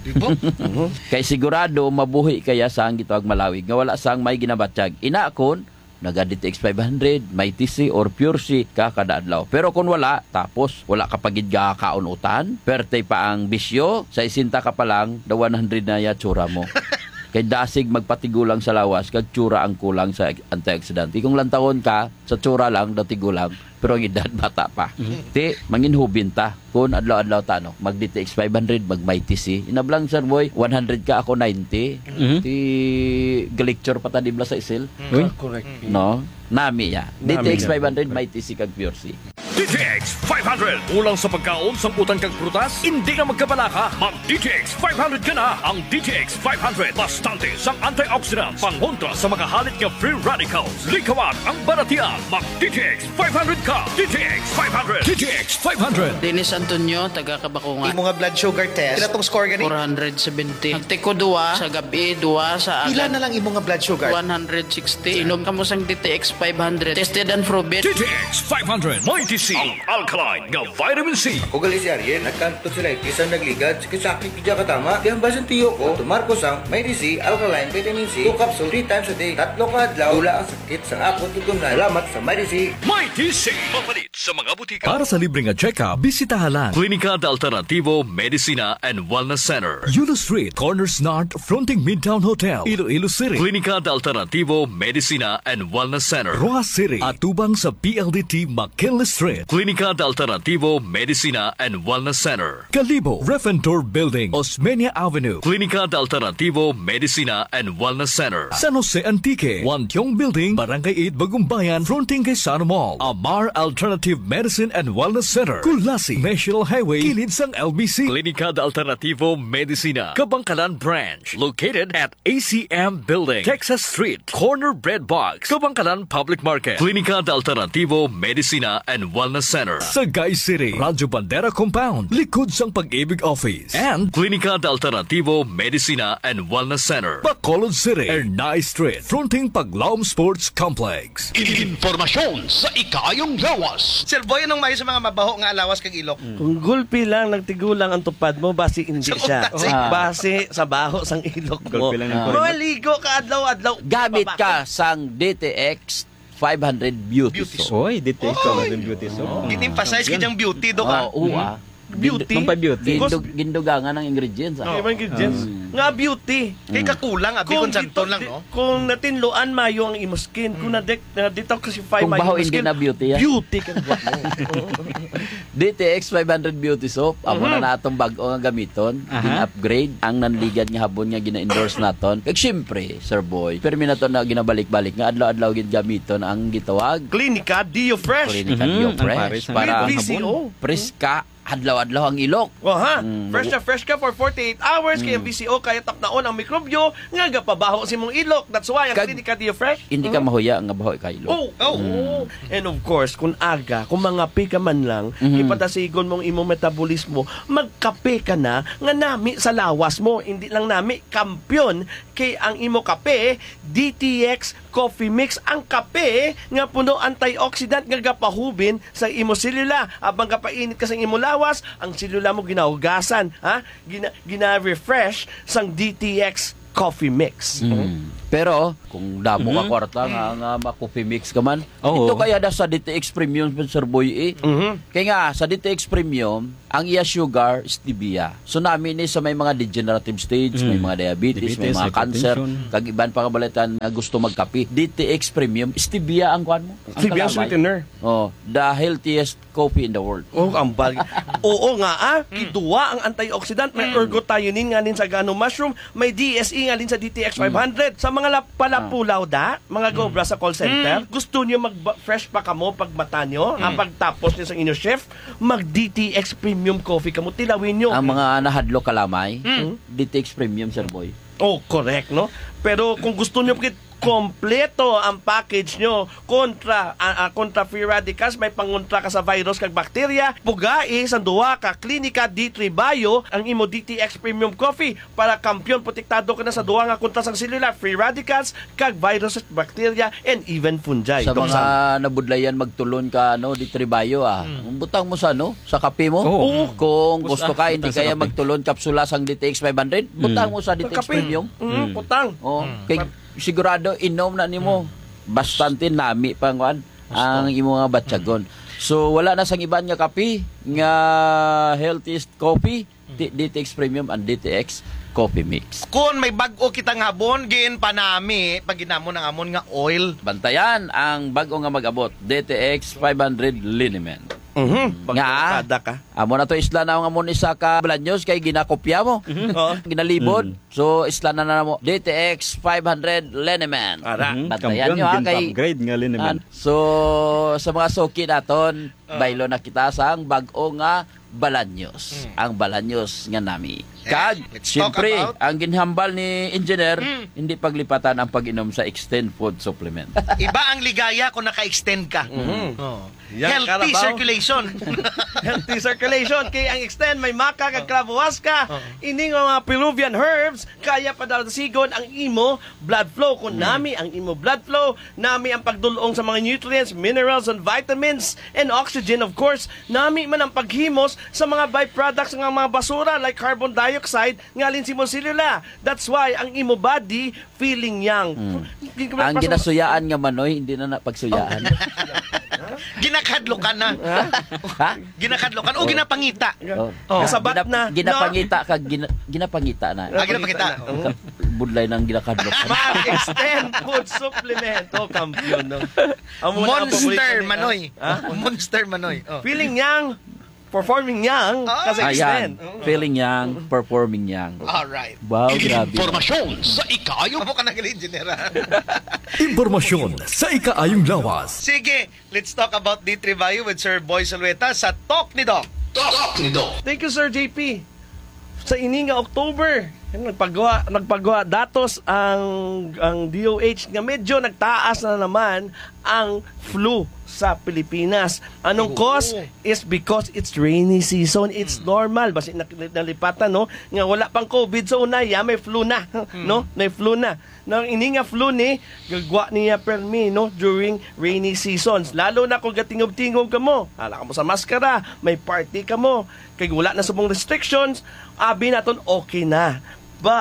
Mm-hmm. Kay sigurado mabuhi kaya sang gitawag malawig nga wala sang may ginabatsyag. Ina kon naga D T X five hundred, Mighty C or Pure C ka kada adlaw. Pero kung wala, tapos wala ka pagid ka kaunutan, perte pa ang bisyo, sa isinta ka pa lang, da one hundred na ya tsura mo. Kay dasig magpatigulang sa lawas, kag tsura ang kulang sa antioxidant. Kung lantawon ka, sa tsura lang, datigulang, pero ang edad bata pa. Mm-hmm. Ti, manginhubin ta. Kung adlaw-adlaw ta, no? Mag D T X five hundred, mag Mighty C. Inablang, Sir Boy, one hundred ka, ako ninety. Mm-hmm. Ti, galicture pa ta dibla sa isil. Mm-hmm. Correct. No? Nami ya. D T X five hundred, Mighty C, kag Pure C. D T X five hundred. Ulang sa pagkaon, samputan kang prutas, hindi na magkabalaka. Mag D T X five hundred ka na. Ang D T X five hundred, bastante sang antioxidants, pangkontra sa mga halit ng free radicals. Likawan ang baratian. Mag D T X five hundred ka. D T X five hundred. D T X five hundred. Dennis Antonio, taga Kabakungan. Imo nga blood sugar test. Pila tong score gani? four seventy. Nagtiko duwa sa gabi, duwa sa agad. Pila na lang imo nga blood sugar? one sixty. Inom ka mo sang D T X five hundred. Tested and proven. D T X five hundred. Mighty C. Ang alkaline ng vitamin C. Ako gali si Ariel, nagkanto sila isang nagligad, sakit kidya katama, di ang basan tiyo ko, tumarko sang Mighty C, alkaline, vitamin C, two capsule, three times a day, tatlo ka adlaw, wala ang sakit sa akot tutunan. Salamat sa Mighty C. Mighty C. Mapalit sa mga butika. Para sa libreng check-up, bisitahan lang Klinika de Alternativo Medicina and Wellness Center. Yulo Street, Corners North, fronting Midtown Hotel, Iloilo City. Klinika de Alternativo Medicina and Wellness Center. Rojas City, at tubang sa P L D T McKinley Street. Klinika de Alternativo Medicina and Wellness Center. Kalibo, Refentor Building, Osmeña Avenue. Klinika de Alternativo Medicina and Wellness Center. San Jose Antique, Wantiong Building, Barangay eight, Bagumbayan, fronting kay Sano Mall. Amar Alternative Medicine and Wellness Center. Kulasi, National Highway, kilid sang L B C. Klinika de Alternativo Medicina, Kabangkalan Branch, located at A C M Building, Texas Street, Corner Bread Box, Kabangkalan Public Market. Klinika de Alternativo Medicina and Wellness Center. Sagay City, Radyo Bandera Compound, likod sang Pag-ibig Office. And Klinika de Alternativo Medicina and Wellness Center. Bacolod City, Ernay Street, fronting Paglaom Sports Complex. Informasyon sa ikayong lawas. Sir Boy, anong may sa mga mabaho nga alawas kag ilok? Kung gulpi lang, nagtigulang ang tupad mo, basi hindi siya. Ah. Basi sa baho sang ilok mo. Maligo ka adlaw-adlaw. Gamit ka sang D T X five hundred Beauty Soap. Oy, D T X five hundred Beauty Soap. Ginim pa size kanyang beauty do ka. Oo, ah. beauty. Beauty. Gindug, gindugangan ng ingredients. Ah. Oh. ingredients. Um, nga beauty. Kay kakulang, abi kung santon lang, no? Kung natinluan mayo ang imo skin, kung na-detoxify kung mayo baho ang hindi skin, na beauty yan. beauty ka mo. D T X five hundred Beauty Soap, amo Mhm. na natong bag-o nga gamiton, gin-upgrade ang nanligad nga habon nga gina-endorse naton. Kag syempre, Sir Boy, permi na to na ginabalik-balik nga adlaw-adlaw gid gamiton ang gitawag Clinica Dio Fresh. Clinica Dio Fresh para With V C O. preska adlaw-adlaw ang ilok. Oh, ha? Mm. Fresh na fresh ka for forty-eight hours, kaya ang V C O kaya tapnaon ang mikrobyo, nga gapabaho si mong ilok. That's why ang Kag- Clinica Dio Fresh. Hindi ka mahuya nga baho ka ilok. Oh, oh, oh. And of course, kung aga, kung mga ka man lang, Mhm. ipatasigon mong imong metabolismo, magkape ka na nga nami sa lawas mo. Hindi lang nami, kampyon kay ang imo kape, D T X Coffee Mix. Ang kape nga puno antioxidant nga gapahubin sa imo selula. Abang kapainit ka sa imo lawas, ang selula mo ginahugasan, ha? Gina, gina-refresh sang D T X Coffee Mix. Mm. Pero kung damo ka Mhm. kwarta nga nga ma-coffee mix ka man, Oo. ito kaya da sa D T X Premium Sir Boy eh. Mhm. Kaya nga sa D T X Premium, ang iya sugar stevia. So namin ni sa may mga degenerative stage, may Mm. mga diabetes, may Diabetes, mga cancer, hypertension. kag iban pa kabalitan nga gusto magkape. D T X Premium stevia ang kuan mo. Ang Stevia kalamay. sweetener. Oh, the healthiest coffee in the world. Oh, ang bag. Oo nga ah, kiduwa ang antioxidant, may ergothioneine nga din sa gano mushroom, may D S E nga din sa D T X five hundred. Sa mga lap- palapulaw da, mga gobra sa call center, gusto niyo mag-fresh pa kamo pag mata nyo, ang pagtapos niyo sa inyo chef, mag-D T X Premium Coffee kamo, tilawin nyo. Ang mga nahadlo kalamay, Mm. D T X Premium Sir Boy. Oh, correct, no? Pero kung gusto niyo pagit kompleto ang package nyo kontra uh, uh, kontra free radicals, may pangontra ka sa virus kag bakterya, pugai sa duwa ka Clinica D three Bio ang imo D T X Premium Coffee para kampyon protektado ka na sa duwa nga kontra sa selula, free radicals kag virus at bakterya and even fungi. Sa Kung mga saan. nabudlayan magtulon ka no di tribayo ah. Butang mo sa no sa kape mo. Oo. Kung Bus- gusto ka hindi butang sa kaya kape. magtulon kapsula sang D T X five hundred, butang mo sa D T X Kape. Premium. Mm, putang. Oh, kay sigurado inom na nimo. Bastante nami pangwan ang imo nga batyagon. So wala na sang iban nga kape nga healthiest coffee, D- DTX Premium and D T X Coffee Mix. Kung may bag-o kitang habon, gin pa nami, pag ginamon ng amon nga oil. Bantayan ang bag-o nga mag-abot, D T X five hundred Liniment. Mhm. Nga, ka. amo na to isla na nga mo isa ka Blanyos kay ginakopya mo. Ginalibod. So isla na na mo D T X five hundred Liniment. Ara. Bantayan nyo ha kay upgrade nga liniment. So sa mga suki naton, baylo na kita sa ang bag-o nga Balanyos. Ang Balanyos nga nami. Kag, let's talk siyempre, about- ang ginhambal ni engineer, hindi paglipatan ang pag-inom sa Extend Food Supplement. Iba ang ligaya kung naka-extend ka. Oh. Yan, Healthy Carabao. circulation. Healthy circulation kay ang extend may maka kag clavuasca ini nga mga Peruvian herbs kaya pa daw sigon ang imo blood flow kung nami ang imo blood flow nami ang pagdulong sa mga nutrients, minerals and vitamins and oxygen of course nami man ang paghimos sa mga byproducts ng mga basura like carbon dioxide ngalin si mo selula. That's why ang imo body feeling young. Ang ginasuyaan nga manoy, hindi na napagsuyaan. Ginakadlokan na. Ha? Ginakadlokan o ginapangita. Oh. Oh. Kasabat na. Ginapangita kag gina, ginapangita na. Ah, ginapangita. Ka- Budlay ng ginakadlok. Mag-extend food supplement. Oh, kampiyon. No? Amo na ang Monster paborito ni- Manoy. Ha? Monster Manoy. Oh. Feeling young, performing young, kasi extend. Ayan, feeling young, performing young. Alright. Wow, grabe. Informasyon sa ikaayon. Amo ka na engineer. Impormasyon sa ikaayong lawas. Sige, let's talk about D three Bio with Sir Boy Salueta sa Talk ni Doc. Talk ni Doc. Thank you, Sir J P. Sa ini nga October, nagpagawa nagpagawa datos ang ang D O H nga medyo nagtaas na naman ang flu sa Pilipinas. Anong cause is because it's rainy season. It's normal basi nalipatan no nga wala pang COVID sa una, ya may flu na, no? May flu na. Nang ini nga flu ni gagwa niya permi no during rainy seasons. Lalo na kung gatingob-tingob ka mo, hala ka mo sa maskara, may party ka mo, kay wala na subong restrictions, abi naton okay na. But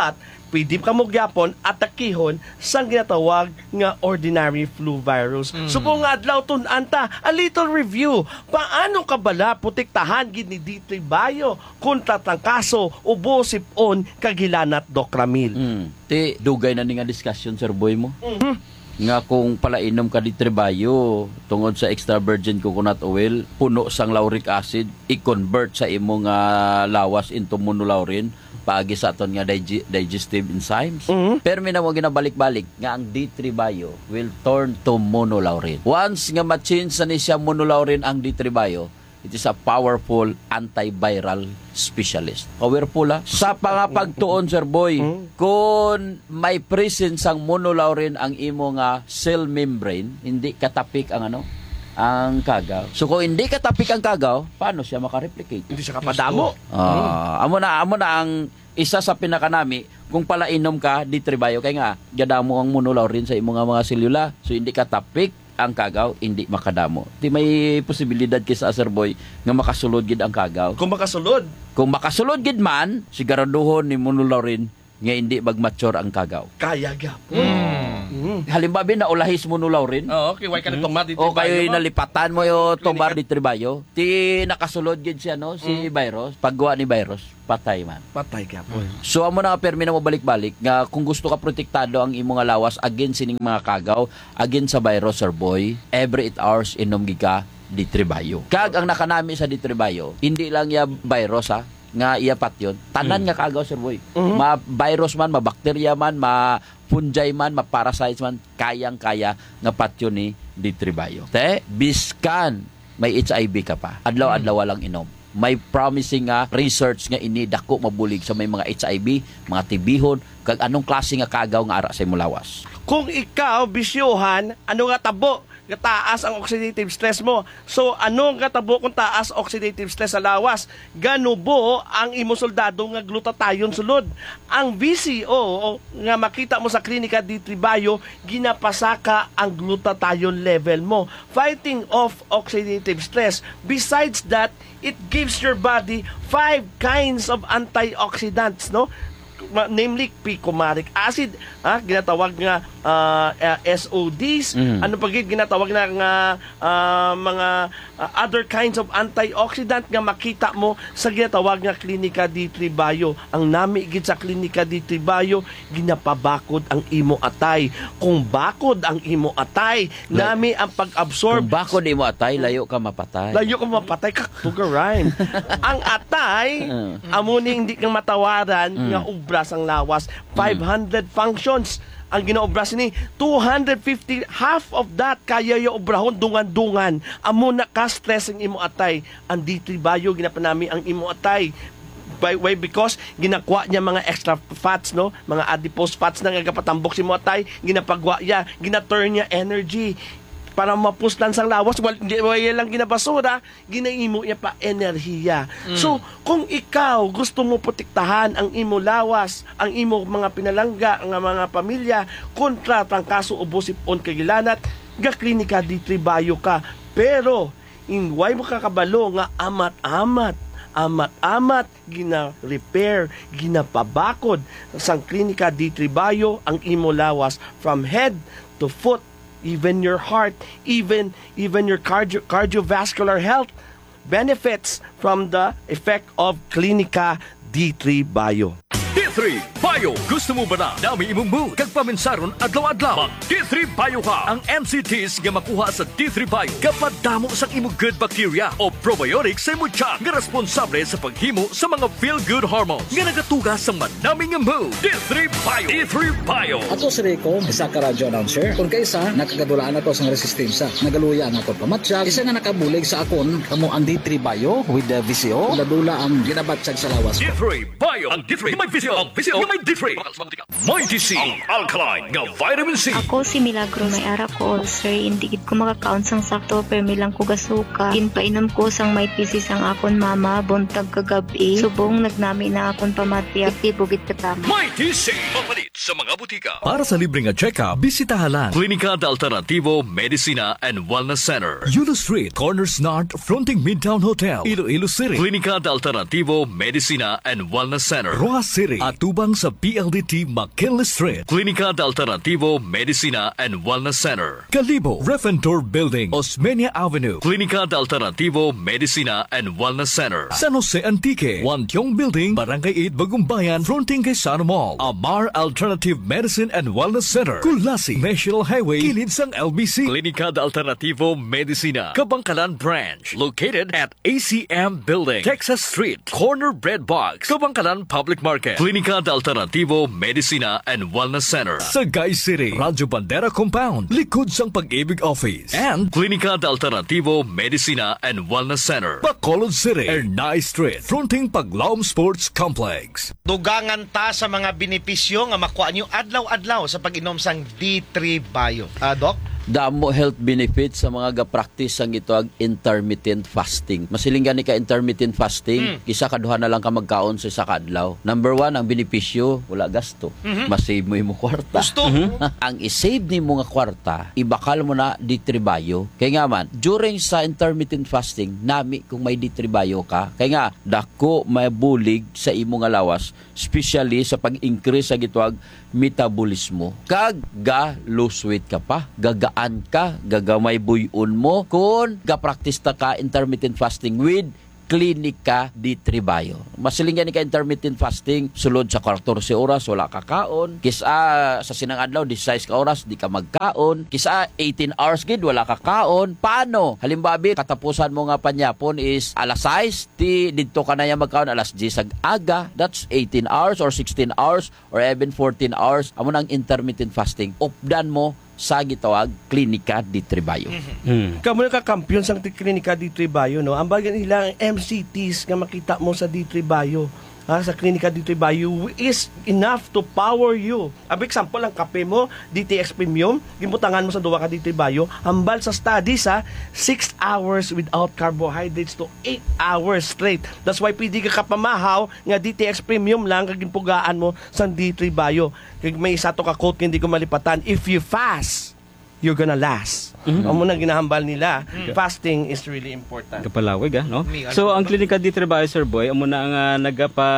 pwede ka mo gyapon atakihon sang ginatawag nga ordinary flu virus. Mm. So kung nga adlaw tun anta, a little review. Paano ka bala protektahan gid ni D three Bio kontra tangkaso, ubo, sipon, kagilanat, Dokramil? Mm. Ti dugay na ni nga discussion Sir Boy mo. Mm-hmm. Nga kung palainom ka D three Bio tungod sa extra virgin coconut oil, puno sang lauric acid, i-convert sa imong uh, lawas into monolaurin paagi sa aton nga dig- digestive enzymes. Mm-hmm. Pero may na mo ginabalik-balik nga ang D three Bio will turn to monolaurin. Once nga ma-change na ni siya monolaurin ang D three Bio, it is a powerful antiviral specialist. Powerful ha? Sa pangapagtuon, Sir Boy, mm-hmm. kung may presence ang monolaurin ang imo nga cell membrane, hindi katapik ang ano? Ang kagaw. So kung hindi katapik ang kagaw, paano siya makareplicate? Hindi siya kapadamo. Ah, amo na amo na ang isa sa pinakanami kung palainom ka D three Bio kay nga gadamo ang monolaurin sa imong mga selula. So hindi katapik ang kagaw, hindi makadamo. Di may posibilidad kisa Sir Boy nga makasulod gid ang kagaw. Kung makasulod, kung makasulod gid man, siguraduhon ni monolaurin nga hindi mag-mature ang kagaw. Kaya gyapon. Mm. Mm. Halimbawa na ulahis monolaurin. Oo, okay, why ka na tomar D three O kayo Bio, nalipatan mo yung tomar D three Bio. Ti nakasulod gid siya no si mm. virus, paggawa ni virus, patay man. Patay gyapon. Mm. So amo na permi na mo balik-balik nga kung gusto ka protektado ang imong nga lawas against sining mga kagaw, against sa virus Sir Boy, every eight hours inom gid ka D three Bio. Kag ang nakanami sa D three Bio, hindi lang ya virus ha, nga iyapat yun. Tanan mm. nga kagaw Sir Boy. Mm-hmm. Ma virus man, ma bacteria man, ma fungi man, ma parasites man, kayang-kaya nga patyo ni D three Bio. Te, biskan may H I V ka pa. Adlaw-adlaw lang inom. May promising nga research nga ini dako mabulig sa may mga H I V, mga tibihon, kag anong klase nga kagaw nga ara sa imong lawas. Kung ikaw bisyohan, ano nga tabo? Nga taas ang oxidative stress mo. So, ano nga tabo kung taas oxidative stress sa lawas? Ganubo ang imo soldado nga glutathione sulod. Ang V C O nga makita mo sa klinika D three Bio, ginapasaka ang glutathione level mo, fighting off oxidative stress. Besides that, it gives your body five kinds of antioxidants, no? Namely picomaric acid, ah, ginatawag nga uh, uh, S O Ds, mm. ano pa gid ginatawag na nga uh, mga uh, other kinds of antioxidant nga makita mo sa ginatawag nga klinika D three Bio. Ang nami gid sa klinika D three Bio, ginapabakod ang imo atay. Kung bakod ang imo atay, nami ang pag-absorb. Kung bakod imo atay, layo ka mapatay. Layo ka mapatay ka tugarain. Ang atay, amo ni hindi kang matawaran mm. nga ubras ang lawas. five hundred mm. functions ang ginaobras ni, two hundred fifty, half of that kaya yung obrahon dungan-dungan. Amo na ka-stress ang imo atay. Ang D three Bio ginapanami ang imo atay. By way because ginakwa niya mga extra fats, no, mga adipose fats na nagapatambok si mo atay, ginapagwa niya, gina-turn niya energy para mapuslan sang lawas. Well, hindi lang ginabasura, ginaimo niya pa enerhiya. Mm. So, kung ikaw gusto mo protektahan ang imo lawas, ang imo mga pinalangga, ang mga pamilya, kontra trangkaso, ubo, sipon, kagilanat, ga klinika D three Bio ka. Pero, in why mo kakabalo nga amat-amat, amat-amat, gina-repair, ginapabakod sang klinika D three Bio ang imo lawas from head to foot, even your heart, even even your cardio, cardiovascular health benefits from the effect of Klinika D three Bio. D three Bio. Gusto mo ba na dami imong mood kag paminsaron adlaw-adlaw? Mag D three Bio ka. Ang M C Ts nga makuha sa D three Bio kapag damo sa imong good bacteria o probiotics sa imong tiyan nga responsable sa paghimo sa mga feel-good hormones nga nagatugas sa manaming mood. D three Bio. D three Bio. Ato si Rico, isa ka radyo announcer. Kung kaysa, nakagadulaan ako sa resistensya. Nagaluya ang ako pamatsyag. Isa nga nakabulig sa akon, kamo ang D three Bio with the V C O. Ladula ang ginabatsyag sa lawas. D three Bio. Ang D three may V C O. Ang V C O may D three. May D C. Ang alkaline nga vitamin C. Ako si Milagros. May ara ko ulcer. Hindi gid ko makakaon sang sakto pero milang ko gasuka. Ginpainom ko sang may pisis ang akon mama buntag kagabi. Subong nagnami na akon pamatya. Iti bugit katama. May D C. Mapalit sa mga butika. Para sa libreng check-up, bisitahan lang Klinika de Alternativo Medicina and Wellness Center, Yulo Street, Corners North, fronting Midtown Hotel, Iloilo City. Klinika de Alternativo Medicina and Wellness Center, Rojas City, at tubang sa P L D T McKinley Street. Klinika de Alternativo Medicina and Wellness Center, Calibo, Refentor Building, Osmeña Avenue. Klinika de Alternativo Medicina and Wellness Center, San Jose Antique, Wantiong Building, Barangay eight, Bagumbayan, fronting kay Sano Mall. Amar Alternative Medicine and Wellness Center, Kulasi, National Highway, kilid sang L B C. Klinika de Alternativo Medicina, Kabangkalan Branch, located at A C M Building, Texas Street, Corner Bread Box, Kabangkalan Public Market. Klinika de Alternativo Medicina and Wellness Center, Sagay City, Radyo Bandera Compound, likod sang Pag-ibig Office. And Klinika de Alternativo Medicina and Wellness Center, Bacolod City, Ernay Street, fronting Paglaom Sports Complex. Dugangan ta sa mga benepisyo nga makuha nyo adlaw-adlaw sa pag-inom sang D three Bio. Ah, Doc? Damo health benefits sa mga ga-practice ang ito ag intermittent fasting. Masiling gani ka intermittent fasting, mm. isa kaduha na lang ka magkaon sa isa kadlaw. Number one, ang benepisyo, wala gasto. Mm-hmm. Masave mo yung kwarta. Gusto. Mm-hmm. Ang isave ni mo nga kwarta, ibakal mo na D three Bio. Kaya nga man, during sa intermittent fasting, nami kung may D three Bio ka, kaya nga, dako may bulig sa imo nga lawas, especially sa pag-increase sa gitwag metabolismo. Kag ga lose weight ka pa, gagaan ka, gagamay buyon mo kung ga-practice ta ka intermittent fasting with Klinika D three Bio. Masiling ni ka intermittent fasting, sulod sa fourteen oras wala ka kaon, kisa sa sinang adlaw sixteen ka oras di ka magkaon, kisa eighteen hours gid wala ka kaon. Paano? Halimbawa katapusan mo nga panyapon is alas sais, ti didto ka na ya magkaon alas diyes ag aga, that's eighteen hours or sixteen hours or even fourteen hours. Amo nang intermittent fasting. Updan mo sa gitawag Klinika D three Bio. Mm-hmm. Kamu na ka-kampiyon sa Klinika D three Bio, no? Ang bagay nila ang M C Ts nga makita mo sa D three Bio, ha, sa Klinika D three Bio is enough to power you. Ab example, ang kape mo, D T X Premium, gibutangan mo sa duwa ka D three Bio, hambal sa studies ha, six hours without carbohydrates to eight hours straight. That's why pwede ka kapamahaw nga D T X Premium lang kagimpugaan mo sa D three Bio. Kaya may isa to ka quote hindi ko malipatan, if you fast, you're gonna last. Mm-hmm. Ang munang ginahambal nila, mm-hmm. fasting is really important. Kapalawig, ah, no? So, ang Klinika D three Bio, Sir Boy, ang muna ang uh, nagapa,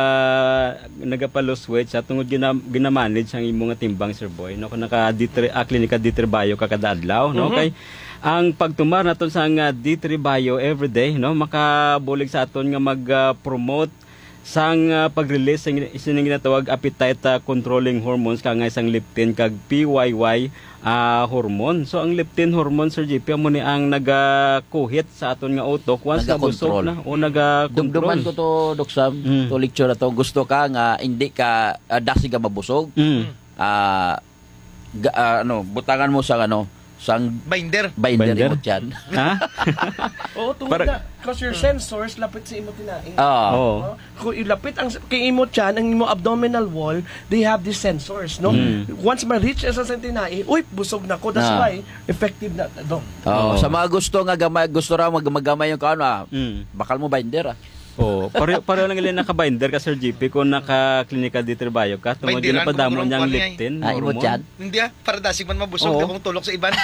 nagapa lose weight sa tungod gina, ginamanage ang imong timbang, Sir Boy. No? Kung naka D three, ah, Klinika D three Bio kakadaadlaw, no? Mm-hmm. Kay ang pagtumar naton sa uh, D three Bio everyday, no? Makabulig sa aton nga mag-promote uh, sang uh, pag-release sang isinang ginatawag appetite uh, controlling hormones kang isang leptin kag P Y Y uh, hormone. So ang leptin hormone, Sir J P, amo ni ang naga-kuhit sa aton nga utok once nabusog na o naga-control. Dumduman ko to, Dok Sam, mm. to lecture na to. Gusto ka nga hindi ka uh, dasi ka mabusog. Mm. Uh, ga, uh, ano, butangan mo sa ano, sang binder. Binder, binder? Imo dyan. Ha? Oo, tungkol Para... na. Because your sensors, lapit sa imo tinaing. Oo. Oh. Kung ilapit ang kay imo tiyan, ang imo abdominal wall, they have these sensors, no? Mm. Once ma-reach sa sa tinaing, uy, busog na ko. That's ah. why, effective na. No? Oh. Sa mga gusto nga gamay, gusto ra mag-magamay yung kaano, ah, mm. bakal mo binder, ah. Oh, pareho pareho lang gali naka-binder ka, Sir G P, kung naka-Klinika D three Bio ka, tungod din napadamo niyang leptin. Ah, imo tiyan? Hindi ah, para dasig man mabusog, oh. Kung tulok sa iban.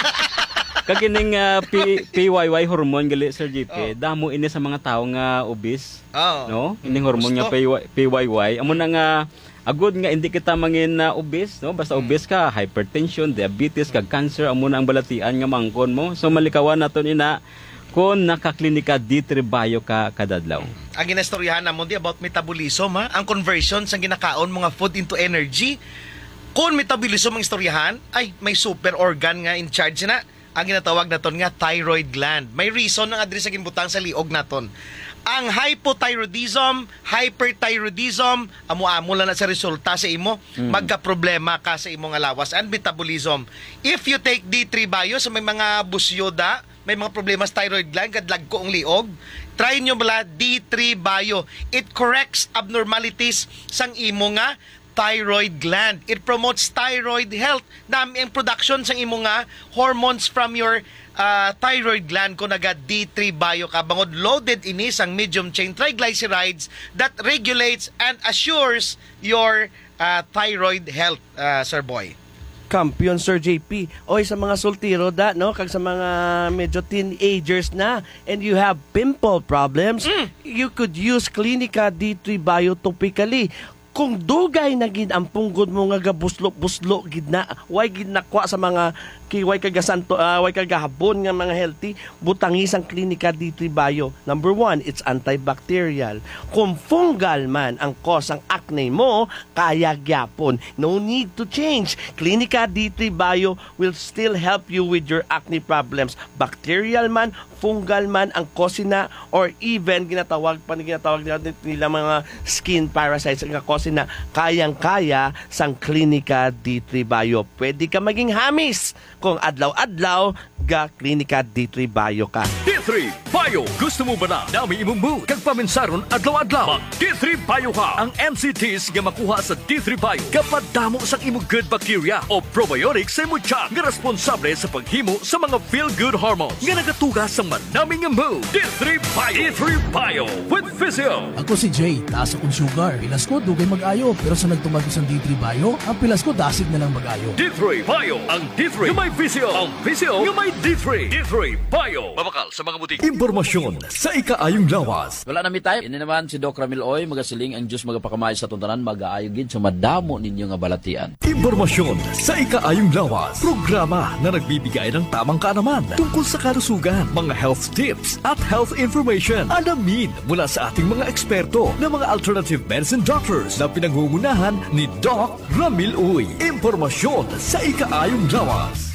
Kagining uh, P- PYY hormone gali, Sir J P, oh. Damo ini sa mga tao nga obese, oh. No? Ining hormone nga P Y Y, amo na nga agud nga hindi kita mangin na uh, obese, no? Basta hmm. obese ka, hypertension, diabetes, kag cancer, amo na ang balatian nga mangkon mo. So malikawan naton ina kung naka-Klinika D three Bio ka kadadlaw. Ang ginastoryahan namon di about metabolism, ha? Ang conversion sa ginakaon mga food into energy. Kung metabolism ang istoryahan, ay may super organ nga in charge na. Ang ginatawag naton nga thyroid gland. May reason nga adri sa ginbutang sa liog naton. Ang hypothyroidism, hyperthyroidism, amo-amo lang na sa resulta sa imo, mm. magka-problema ka sa imo nga lawas and metabolism. If you take D three Bio, so may mga busyoda, may mga problema sa thyroid gland, kadlag ko ang liog, try nyo bala D three Bio. It corrects abnormalities sang imo nga thyroid gland. It promotes thyroid health. Nami ang production sang imo nga hormones from your uh, thyroid gland ko naga D three Bio ka. Bangod loaded ini sang medium chain triglycerides that regulates and assures your uh, thyroid health, uh, Sir Boy? Kampiyon, Sir J P. Oy, sa mga sultiro da, no? Kag sa mga medyo teenagers na and you have pimple problems, mm. you could use Clinica D three Bio topically. Kung dugay na gid ang punggod mo nga gabuslo-buslo gid na, way gid nakwa sa mga kiway kagasanto, uh, way kagahabon nga mga healthy, butangis ang Clinica D three Bio. Number one, it's antibacterial. Kung fungal man ang cause ang acne mo, kaya gyapon. No need to change. Clinica D three Bio will still help you with your acne problems. Bacterial man, fungal man ang cause na, or even ginatawag pa ginatawag nila mga skin parasites ang cause na, kayang-kaya sang Clinica D three Bio. Pwede ka maging hamis kung adlaw-adlaw ga Clinica D three Bio ka. D three Bio. Gusto mo ba na dami imong mood kag paminsaron adlaw-adlaw? Mag D three Bio ka. Ang M C Ts nga makuha sa D three Bio kapag damo sa imong good bacteria o probiotics sa imong tiyan nga responsable sa paghimo sa mga feel-good hormones nga nagatugas sa manaming mood. D three Bio. D three Bio with Physio. Ako si Jay, taas akong sugar. Pilas ko, dugay mag-ayo. Pero sa nagtumag sa D three Bio, ang pilas ko dasig na lang mag-ayo. D three Bio. Ang D three nga may Physio. Ang Physio nga may D three. D three Bio. Mabakal sa mga butik. Impormasyon sa ikaayong lawas. Wala na mi tayo. Ini naman si Doc Ramil Oy, magasiling ang Diyos magapakamay sa tuntanan, mag-aayo gid sa madamo ninyo nga balatian. Impormasyon sa ikaayong lawas. Programa na nagbibigay ng tamang kaalaman tungkol sa kalusugan, mga health tips at health information. Alamin mula sa ating mga eksperto na mga alternative medicine doctors na pinangungunahan ni Doc Ramil Uy. Impormasyon sa ikaayong lawas.